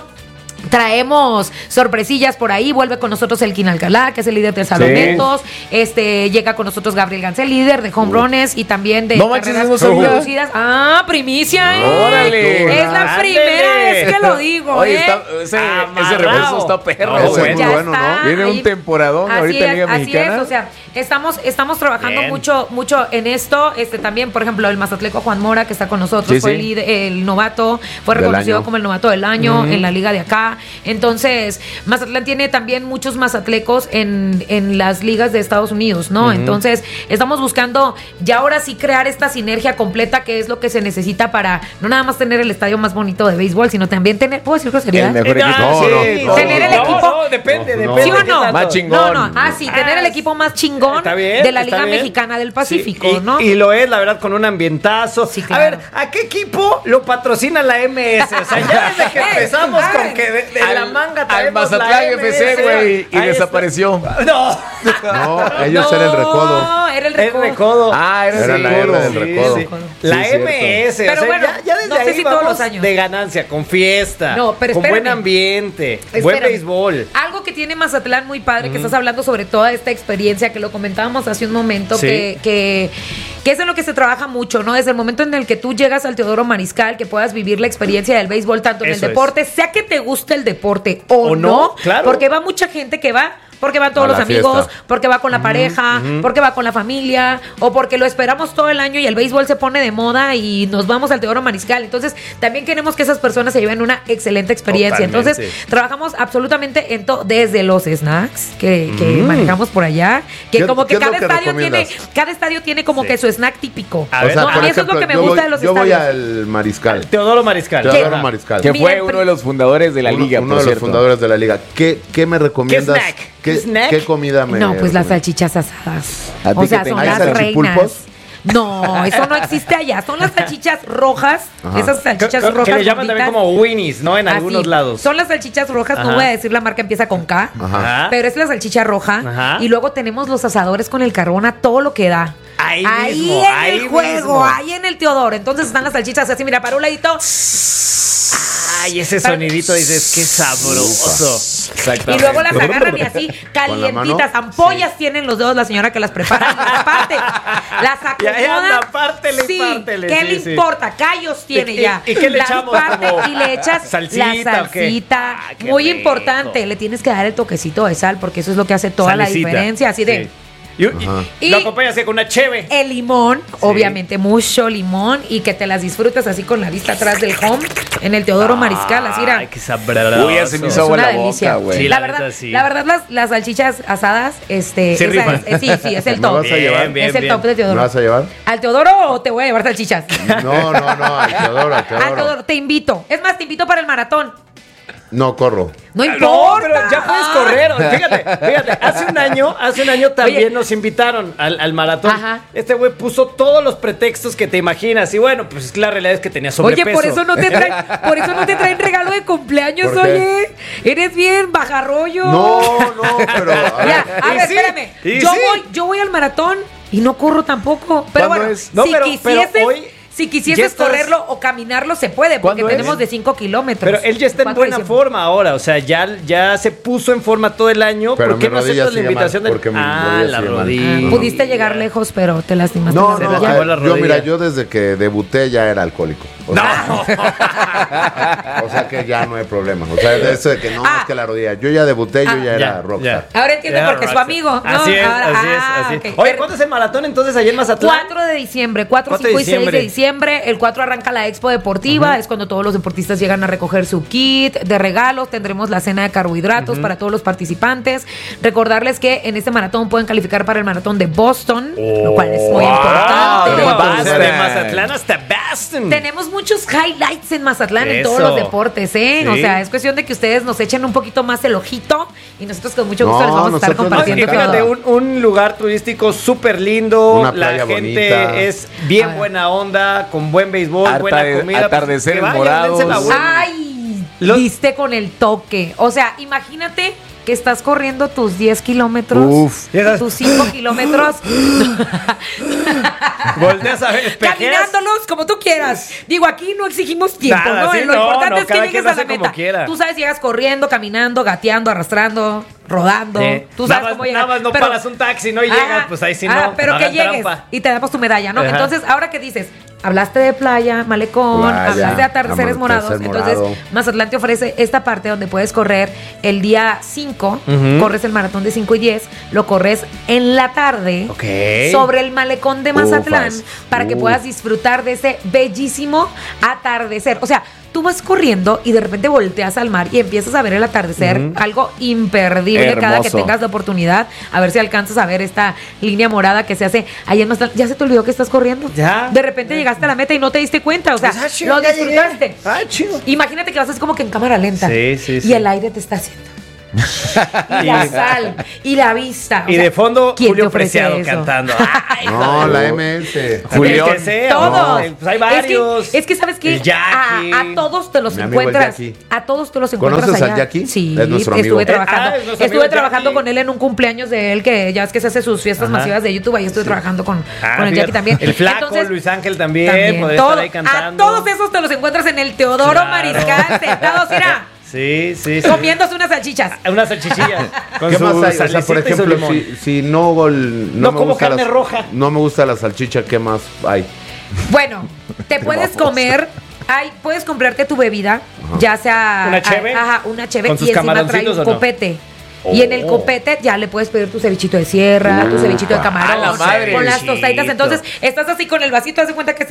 Speaker 4: Traemos sorpresillas por ahí. Vuelve con nosotros el Elkin Alcalá, que es el líder de salvamentos. Sí. Este, llega con nosotros Gabriel Gansel, líder de home runs y también de
Speaker 22: no carreras
Speaker 4: manches, no producidas. Ah, primicia, ¿eh?
Speaker 22: ¡Órale!
Speaker 4: Es la primera vez que lo digo,
Speaker 22: Oye,
Speaker 4: ¿eh?
Speaker 22: Está, ese, ese refuerzo está perro.
Speaker 3: No, bueno, ya bueno,
Speaker 4: está.
Speaker 22: ¿no? Viene un temporadón
Speaker 4: así
Speaker 22: ahorita
Speaker 4: es,
Speaker 22: en Liga
Speaker 4: así
Speaker 22: Mexicana.
Speaker 4: Es, o sea, estamos, estamos trabajando
Speaker 22: Bien.
Speaker 4: mucho, mucho en esto. Este también, por ejemplo, el mazatleco Juan Mora, que está con nosotros,
Speaker 22: sí,
Speaker 4: fue
Speaker 22: sí.
Speaker 4: El, líder, el novato, fue reconocido como el novato del año uh-huh. en la liga de acá. Entonces, Mazatlán tiene también muchos mazatlecos en, en las ligas de Estados Unidos, ¿no? Uh-huh. Entonces, estamos buscando ya ahora sí crear esta sinergia completa, que es lo que se necesita para no nada más tener el estadio más bonito de béisbol, sino también tener, ¿puedo decir groserías?
Speaker 22: El mejor equipo.
Speaker 2: No,
Speaker 22: sí,
Speaker 2: no,
Speaker 4: tener el
Speaker 2: no,
Speaker 4: equipo.
Speaker 2: No, depende,
Speaker 22: no,
Speaker 2: depende.
Speaker 4: ¿Sí o no?
Speaker 22: Más chingón.
Speaker 4: No, no. Ah, sí, tener el equipo más chingón
Speaker 2: bien,
Speaker 4: de la Liga
Speaker 2: bien.
Speaker 4: Mexicana del Pacífico,
Speaker 2: sí, y,
Speaker 4: ¿no?
Speaker 2: Y lo es, la verdad, con un ambientazo.
Speaker 4: Sí, claro.
Speaker 2: A ver, ¿a qué equipo lo patrocina la M S? O sea, ya desde que empezamos
Speaker 4: Ay,
Speaker 2: con que de, de
Speaker 22: al,
Speaker 2: la manga
Speaker 22: al
Speaker 2: traemos
Speaker 22: Mazatlán
Speaker 2: la
Speaker 22: F C, güey, y
Speaker 2: Ahí
Speaker 22: desapareció.
Speaker 2: está. No.
Speaker 3: No, ellos
Speaker 4: no,
Speaker 3: eran el recodo.
Speaker 4: No, era el
Speaker 2: El
Speaker 4: recodo.
Speaker 2: recodo.
Speaker 22: Ah, era,
Speaker 3: Era
Speaker 22: el
Speaker 3: la
Speaker 22: recodo.
Speaker 3: R del recodo.
Speaker 2: Sí, sí. La
Speaker 3: Sí,
Speaker 2: M S,
Speaker 4: Pero
Speaker 2: o sea,
Speaker 4: bueno,
Speaker 2: ya, ya desde
Speaker 4: no sé
Speaker 2: ahí
Speaker 4: si
Speaker 2: vamos
Speaker 4: todos los años.
Speaker 2: de ganancia, con fiesta,
Speaker 4: No, pero
Speaker 2: con
Speaker 4: espérame.
Speaker 2: buen ambiente,
Speaker 4: Espérame.
Speaker 2: buen béisbol.
Speaker 4: Algo que tiene Mazatlán muy padre, que estás hablando sobre toda esta experiencia, que lo comentábamos hace un momento,
Speaker 2: Sí.
Speaker 4: que, que, que es en lo que se trabaja mucho, ¿no? Desde el momento en el que tú llegas al Teodoro Mariscal, que puedas vivir la experiencia del béisbol tanto en
Speaker 2: Eso
Speaker 4: el deporte,
Speaker 2: es.
Speaker 4: sea que te guste el deporte o,
Speaker 2: O
Speaker 4: no,
Speaker 2: no, claro.
Speaker 4: porque va mucha gente que va porque van todos
Speaker 3: A
Speaker 4: los
Speaker 3: la
Speaker 4: amigos,
Speaker 3: fiesta.
Speaker 4: porque va con la pareja,
Speaker 2: ujú.
Speaker 4: porque va con la familia, o porque lo esperamos todo el año y el béisbol se pone de moda y nos vamos al Teodoro Mariscal. Entonces, también queremos que esas personas se lleven una excelente experiencia.
Speaker 2: Totalmente.
Speaker 4: Entonces, trabajamos absolutamente en todo, desde los snacks que, que
Speaker 3: Mm.
Speaker 4: manejamos por allá, que
Speaker 3: ¿Qué-
Speaker 4: como
Speaker 3: qué
Speaker 4: que
Speaker 3: es lo
Speaker 4: cada
Speaker 3: que
Speaker 4: estadio tiene,
Speaker 3: recomiendas?
Speaker 4: cada estadio tiene como
Speaker 2: Sí.
Speaker 4: que su snack típico.
Speaker 2: A ver,
Speaker 4: ¿no?
Speaker 3: por
Speaker 4: Y eso es lo que me
Speaker 3: yo
Speaker 4: gusta
Speaker 3: voy,
Speaker 4: de los
Speaker 3: yo voy
Speaker 4: estadios.
Speaker 3: al Mariscal.
Speaker 2: Teodoro Mariscal.
Speaker 3: Teodoro
Speaker 2: Ajá.
Speaker 3: Mariscal.
Speaker 22: Que fue
Speaker 4: Miren,
Speaker 22: uno de los fundadores de la
Speaker 3: uno,
Speaker 22: liga,
Speaker 3: uno
Speaker 22: por
Speaker 3: de los
Speaker 22: cierto.
Speaker 3: fundadores de la liga. ¿Qué, qué me recomiendas?
Speaker 2: snack?
Speaker 3: ¿Qué,
Speaker 2: ¿Qué snack?
Speaker 3: qué comida me
Speaker 4: No, pues las
Speaker 3: recomiendas?
Speaker 4: salchichas asadas.
Speaker 22: ¿A ti
Speaker 4: O
Speaker 22: qué
Speaker 4: sea,
Speaker 22: te
Speaker 4: son
Speaker 22: encanta?
Speaker 4: las
Speaker 3: ¿Hay salchipulpos?
Speaker 4: reinas. No, eso no existe allá. Son las salchichas rojas.
Speaker 3: Ajá.
Speaker 4: Esas salchichas
Speaker 2: Que,
Speaker 4: rojas.
Speaker 2: que le llaman también
Speaker 4: gorditas.
Speaker 2: como Winnie's, ¿no? En
Speaker 4: Así.
Speaker 2: algunos lados.
Speaker 4: Son las salchichas rojas,
Speaker 2: Ajá.
Speaker 4: no voy a decir la marca, empieza con K.
Speaker 3: Ajá.
Speaker 4: Pero es la salchicha roja.
Speaker 2: Ajá.
Speaker 4: Y luego tenemos los asadores con el carbón a todo lo que da.
Speaker 2: Ahí
Speaker 4: ahí
Speaker 2: mismo,
Speaker 4: en
Speaker 2: ahí
Speaker 4: el juego,
Speaker 2: mismo.
Speaker 4: ahí en el Teodoro. Entonces están las salchichas así, mira, para un ladito.
Speaker 2: Ay, ese sonidito dices, qué sabroso.
Speaker 4: Y luego las agarran y así,
Speaker 3: Con la mano.
Speaker 4: calientitas. Ampollas tienen los dedos la señora que las prepara. Y aparte, las
Speaker 2: Y ahí anda,
Speaker 4: acomoda.
Speaker 2: pártele,
Speaker 4: sí,
Speaker 2: pártele,
Speaker 4: ¿qué
Speaker 2: sí,
Speaker 4: le
Speaker 2: sí.
Speaker 4: importa? Callos tiene
Speaker 2: ¿Y- y-
Speaker 4: ya.
Speaker 2: y qué le
Speaker 4: Las
Speaker 2: echamos?
Speaker 4: parte
Speaker 2: Como
Speaker 4: y le echas
Speaker 2: salsita,
Speaker 4: la
Speaker 2: ¿o qué?
Speaker 4: salsita.
Speaker 2: Ah, qué
Speaker 4: Muy
Speaker 2: rico.
Speaker 4: importante. Le tienes que dar el toquecito de sal porque eso es lo que hace toda
Speaker 2: Salecita.
Speaker 4: la diferencia. Así de...
Speaker 2: Sí. Y, y-
Speaker 4: Y-
Speaker 2: lo acompañas con una cheve.
Speaker 4: El limón, obviamente, mucho limón y que te las disfrutes así con la vista atrás del home en el Teodoro Mariscal, así era.
Speaker 2: Ay, qué sabroso.
Speaker 22: Uy, ya se me
Speaker 4: Es
Speaker 22: hizo agua
Speaker 4: una
Speaker 22: la boca,
Speaker 4: delicia.
Speaker 22: güey.
Speaker 2: Sí,
Speaker 4: la,
Speaker 2: la
Speaker 4: verdad,
Speaker 2: neta, sí.
Speaker 4: la verdad las, las salchichas asadas, este,
Speaker 2: Sí
Speaker 4: esa
Speaker 2: rifan.
Speaker 4: es, eh, sí, sí, es el
Speaker 3: ¿Me
Speaker 4: top.
Speaker 3: vas a llevar?
Speaker 2: Bien,
Speaker 4: es el
Speaker 2: bien.
Speaker 4: top de
Speaker 3: ¿Me
Speaker 4: Teodoro.
Speaker 3: vas a llevar?
Speaker 4: ¿Al Teodoro o te voy a llevar salchichas?
Speaker 3: No, no, no, al Teodoro, al
Speaker 4: Al
Speaker 3: Teodoro.
Speaker 4: Teodoro, te invito. Es más, te invito para el maratón.
Speaker 3: No, corro.
Speaker 4: No
Speaker 2: No,
Speaker 4: importa.
Speaker 2: pero ya puedes correr. Fíjate, fíjate, hace un año, hace un año también
Speaker 4: Oye.
Speaker 2: nos invitaron al, al maratón.
Speaker 4: Ajá.
Speaker 2: Este güey puso todos los pretextos que te imaginas. Y bueno, pues la realidad es que tenía sobrepeso.
Speaker 4: Oye, por eso no te traen, por eso no te traen regalo de cumpleaños,
Speaker 3: ¿Por qué?
Speaker 4: oye. Eres bien bajarrollo.
Speaker 3: No, no, pero. A
Speaker 4: Mira,
Speaker 3: ver,
Speaker 4: a
Speaker 2: Y
Speaker 4: ver,
Speaker 2: sí,
Speaker 4: espérame.
Speaker 2: y
Speaker 4: Yo
Speaker 2: sí.
Speaker 4: voy, yo voy al maratón y no corro tampoco. Pero
Speaker 22: ¿Cuándo
Speaker 4: bueno,
Speaker 22: es?
Speaker 2: No,
Speaker 4: si
Speaker 2: pero- pero
Speaker 4: quisieses,
Speaker 2: hoy
Speaker 4: si
Speaker 2: ya
Speaker 4: quisieses
Speaker 2: estás-
Speaker 4: correrlo o caminarlo, se puede, porque
Speaker 22: ¿Cuándo es?
Speaker 4: tenemos de cinco kilómetros.
Speaker 2: Pero él ya está en
Speaker 4: cuatro de
Speaker 2: buena
Speaker 4: diciembre.
Speaker 2: forma ahora. O sea, ya, ya se puso en forma todo el año.
Speaker 3: Pero
Speaker 2: ¿Por qué
Speaker 3: mi
Speaker 2: no
Speaker 3: rodilla
Speaker 2: aceptas la
Speaker 3: sigue mal,
Speaker 2: invitación del
Speaker 3: porque mi
Speaker 2: Ah,
Speaker 3: rodilla
Speaker 2: la
Speaker 3: sigue mal.
Speaker 2: rodilla.
Speaker 4: Ah, Pudiste llegar lejos, pero te lastimaste
Speaker 3: No,
Speaker 4: la
Speaker 3: no,
Speaker 4: rodilla.
Speaker 2: llegó la
Speaker 3: yo
Speaker 2: rodilla.
Speaker 3: mira, yo desde que debuté ya era alcohólico. O sea, o sea que ya no hay problema. O sea, de eso de que no,
Speaker 4: Ah.
Speaker 3: es que la rodilla. Yo ya debuté, yo
Speaker 4: Ah.
Speaker 3: ya era
Speaker 2: Ya,
Speaker 3: rockstar.
Speaker 2: ya.
Speaker 4: Ahora entiendo
Speaker 2: Ya,
Speaker 4: por qué es su
Speaker 2: Roxy.
Speaker 4: amigo, ¿no?
Speaker 2: Así es,
Speaker 4: Ahora-
Speaker 2: así es,
Speaker 4: ah,
Speaker 2: así
Speaker 4: ok.
Speaker 2: es. Oye, ¿cuándo es el maratón entonces allá en Mazatlán?
Speaker 4: cuatro de diciembre, cuatro,
Speaker 2: cuatro de
Speaker 4: cinco y seis de
Speaker 2: diciembre.
Speaker 4: septiembre, el cuatro arranca la Expo Deportiva, uh-huh. es cuando todos los deportistas llegan a recoger su kit de regalos, tendremos la cena de carbohidratos uh-huh. para todos los participantes. Recordarles que en este maratón pueden calificar para el maratón de Boston, oh, lo cual es muy wow, importante.
Speaker 2: De, Boston. de Mazatlán hasta Boston.
Speaker 4: Tenemos muchos highlights en Mazatlán Eso. en todos los deportes, ¿eh? Sí. O sea, es cuestión de que ustedes nos echen un poquito más el ojito y nosotros con mucho gusto no, les vamos a estar compartiendo
Speaker 2: no, fíjate, todo. Un, un lugar turístico súper lindo, la gente bonita. es bien buena onda, con buen béisbol, Arta, buena comida.
Speaker 22: Atardeceres pues, morados.
Speaker 4: Ay, Los... diste con el toque. O sea, imagínate que estás corriendo tus diez kilómetros, Uf. tus cinco kilómetros.
Speaker 2: Volteas a ver,
Speaker 4: caminándolos como tú quieras. Digo, aquí no exigimos tiempo, Nada, ¿no? Sí, Lo no, importante no, es que llegues a la meta. Tú sabes, llegas corriendo, caminando, gateando, arrastrando, rodando. Eh, tú sabes
Speaker 2: nada
Speaker 4: cómo llegas.
Speaker 2: Nada más no pero, paras un taxi, no y llegas, ah, pues ahí sí
Speaker 4: ah,
Speaker 2: no.
Speaker 4: Pero
Speaker 2: no
Speaker 4: que llegues
Speaker 2: trampa.
Speaker 4: y te damos tu medalla, ¿no? Ajá. Entonces, ahora que dices, hablaste de playa, malecón, playa, hablaste de atardeceres morados. Morado. Entonces, Mazatlán te ofrece esta parte donde puedes correr el día cinco, uh-huh. corres el maratón de cinco y diez, lo corres en la tarde
Speaker 2: okay.
Speaker 4: sobre el malecón de Mazatlán
Speaker 2: Ufas.
Speaker 4: para
Speaker 2: uh.
Speaker 4: que puedas disfrutar de ese bellísimo atardecer. O sea, tú vas corriendo y de repente volteas al mar y empiezas a ver el atardecer, uh-huh. algo imperdible. Hermoso. Cada que tengas la oportunidad, a ver si alcanzas a ver esta línea morada que se hace ahí en Mazatlán. Ya se te olvidó que estás corriendo.
Speaker 2: Ya.
Speaker 4: De repente eh. llegaste a la meta y no te diste cuenta. O sea, pues, ah, chido, lo disfrutaste.
Speaker 2: Ah, chido.
Speaker 4: Imagínate que vas así como que en cámara lenta.
Speaker 2: Sí, sí, sí.
Speaker 4: Y el aire te está haciendo. Y la sal, y la vista.
Speaker 2: O y sea, de fondo, Julio Preciado cantando.
Speaker 24: Ay, no, la M S.
Speaker 2: Julio.
Speaker 4: Todos.
Speaker 2: No. Pues hay varios.
Speaker 4: Es que, es que ¿sabes qué? A, a todos te los
Speaker 24: Mi
Speaker 4: encuentras. A todos te los encuentras
Speaker 24: ¿Conoces
Speaker 4: allá.
Speaker 24: al Jackie?
Speaker 4: Sí,
Speaker 24: es nuestro amigo.
Speaker 4: estuve trabajando. Ah, estuve
Speaker 2: amigo
Speaker 4: trabajando
Speaker 2: Jackie.
Speaker 4: con él en un cumpleaños de él, que ya es que se hace sus fiestas Ajá. masivas de YouTube. Ahí estuve sí. trabajando con,
Speaker 2: ah,
Speaker 4: con el Jackie también.
Speaker 2: El Flaco, Entonces, Luis Ángel también. también. Podría todo, estar ahí cantando.
Speaker 4: A todos esos te los encuentras en el Teodoro claro. Mariscal, sentados, mira.
Speaker 2: Sí, sí, sí.
Speaker 4: Comiéndose unas salchichas.
Speaker 2: Unas salchichillas.
Speaker 24: Con ¿Qué más hay? O sea, por ejemplo, si, si no, gol, no,
Speaker 2: no
Speaker 24: me
Speaker 2: como
Speaker 24: gusta
Speaker 2: carne
Speaker 24: la,
Speaker 2: roja.
Speaker 24: No me gusta la salchicha, ¿qué más hay?
Speaker 4: Bueno, te puedes comer, hay, puedes comprarte tu bebida, ajá. ya sea
Speaker 2: una cheve,
Speaker 4: a, ajá, una cheve
Speaker 2: y
Speaker 4: encima trae un copete. Oh. Y en el copete ya le puedes pedir tu cevichito de sierra, uh, tu cevichito de camarón,
Speaker 2: la madre,
Speaker 4: con las tostaditas. Entonces, estás así con el vasito, haz de cuenta que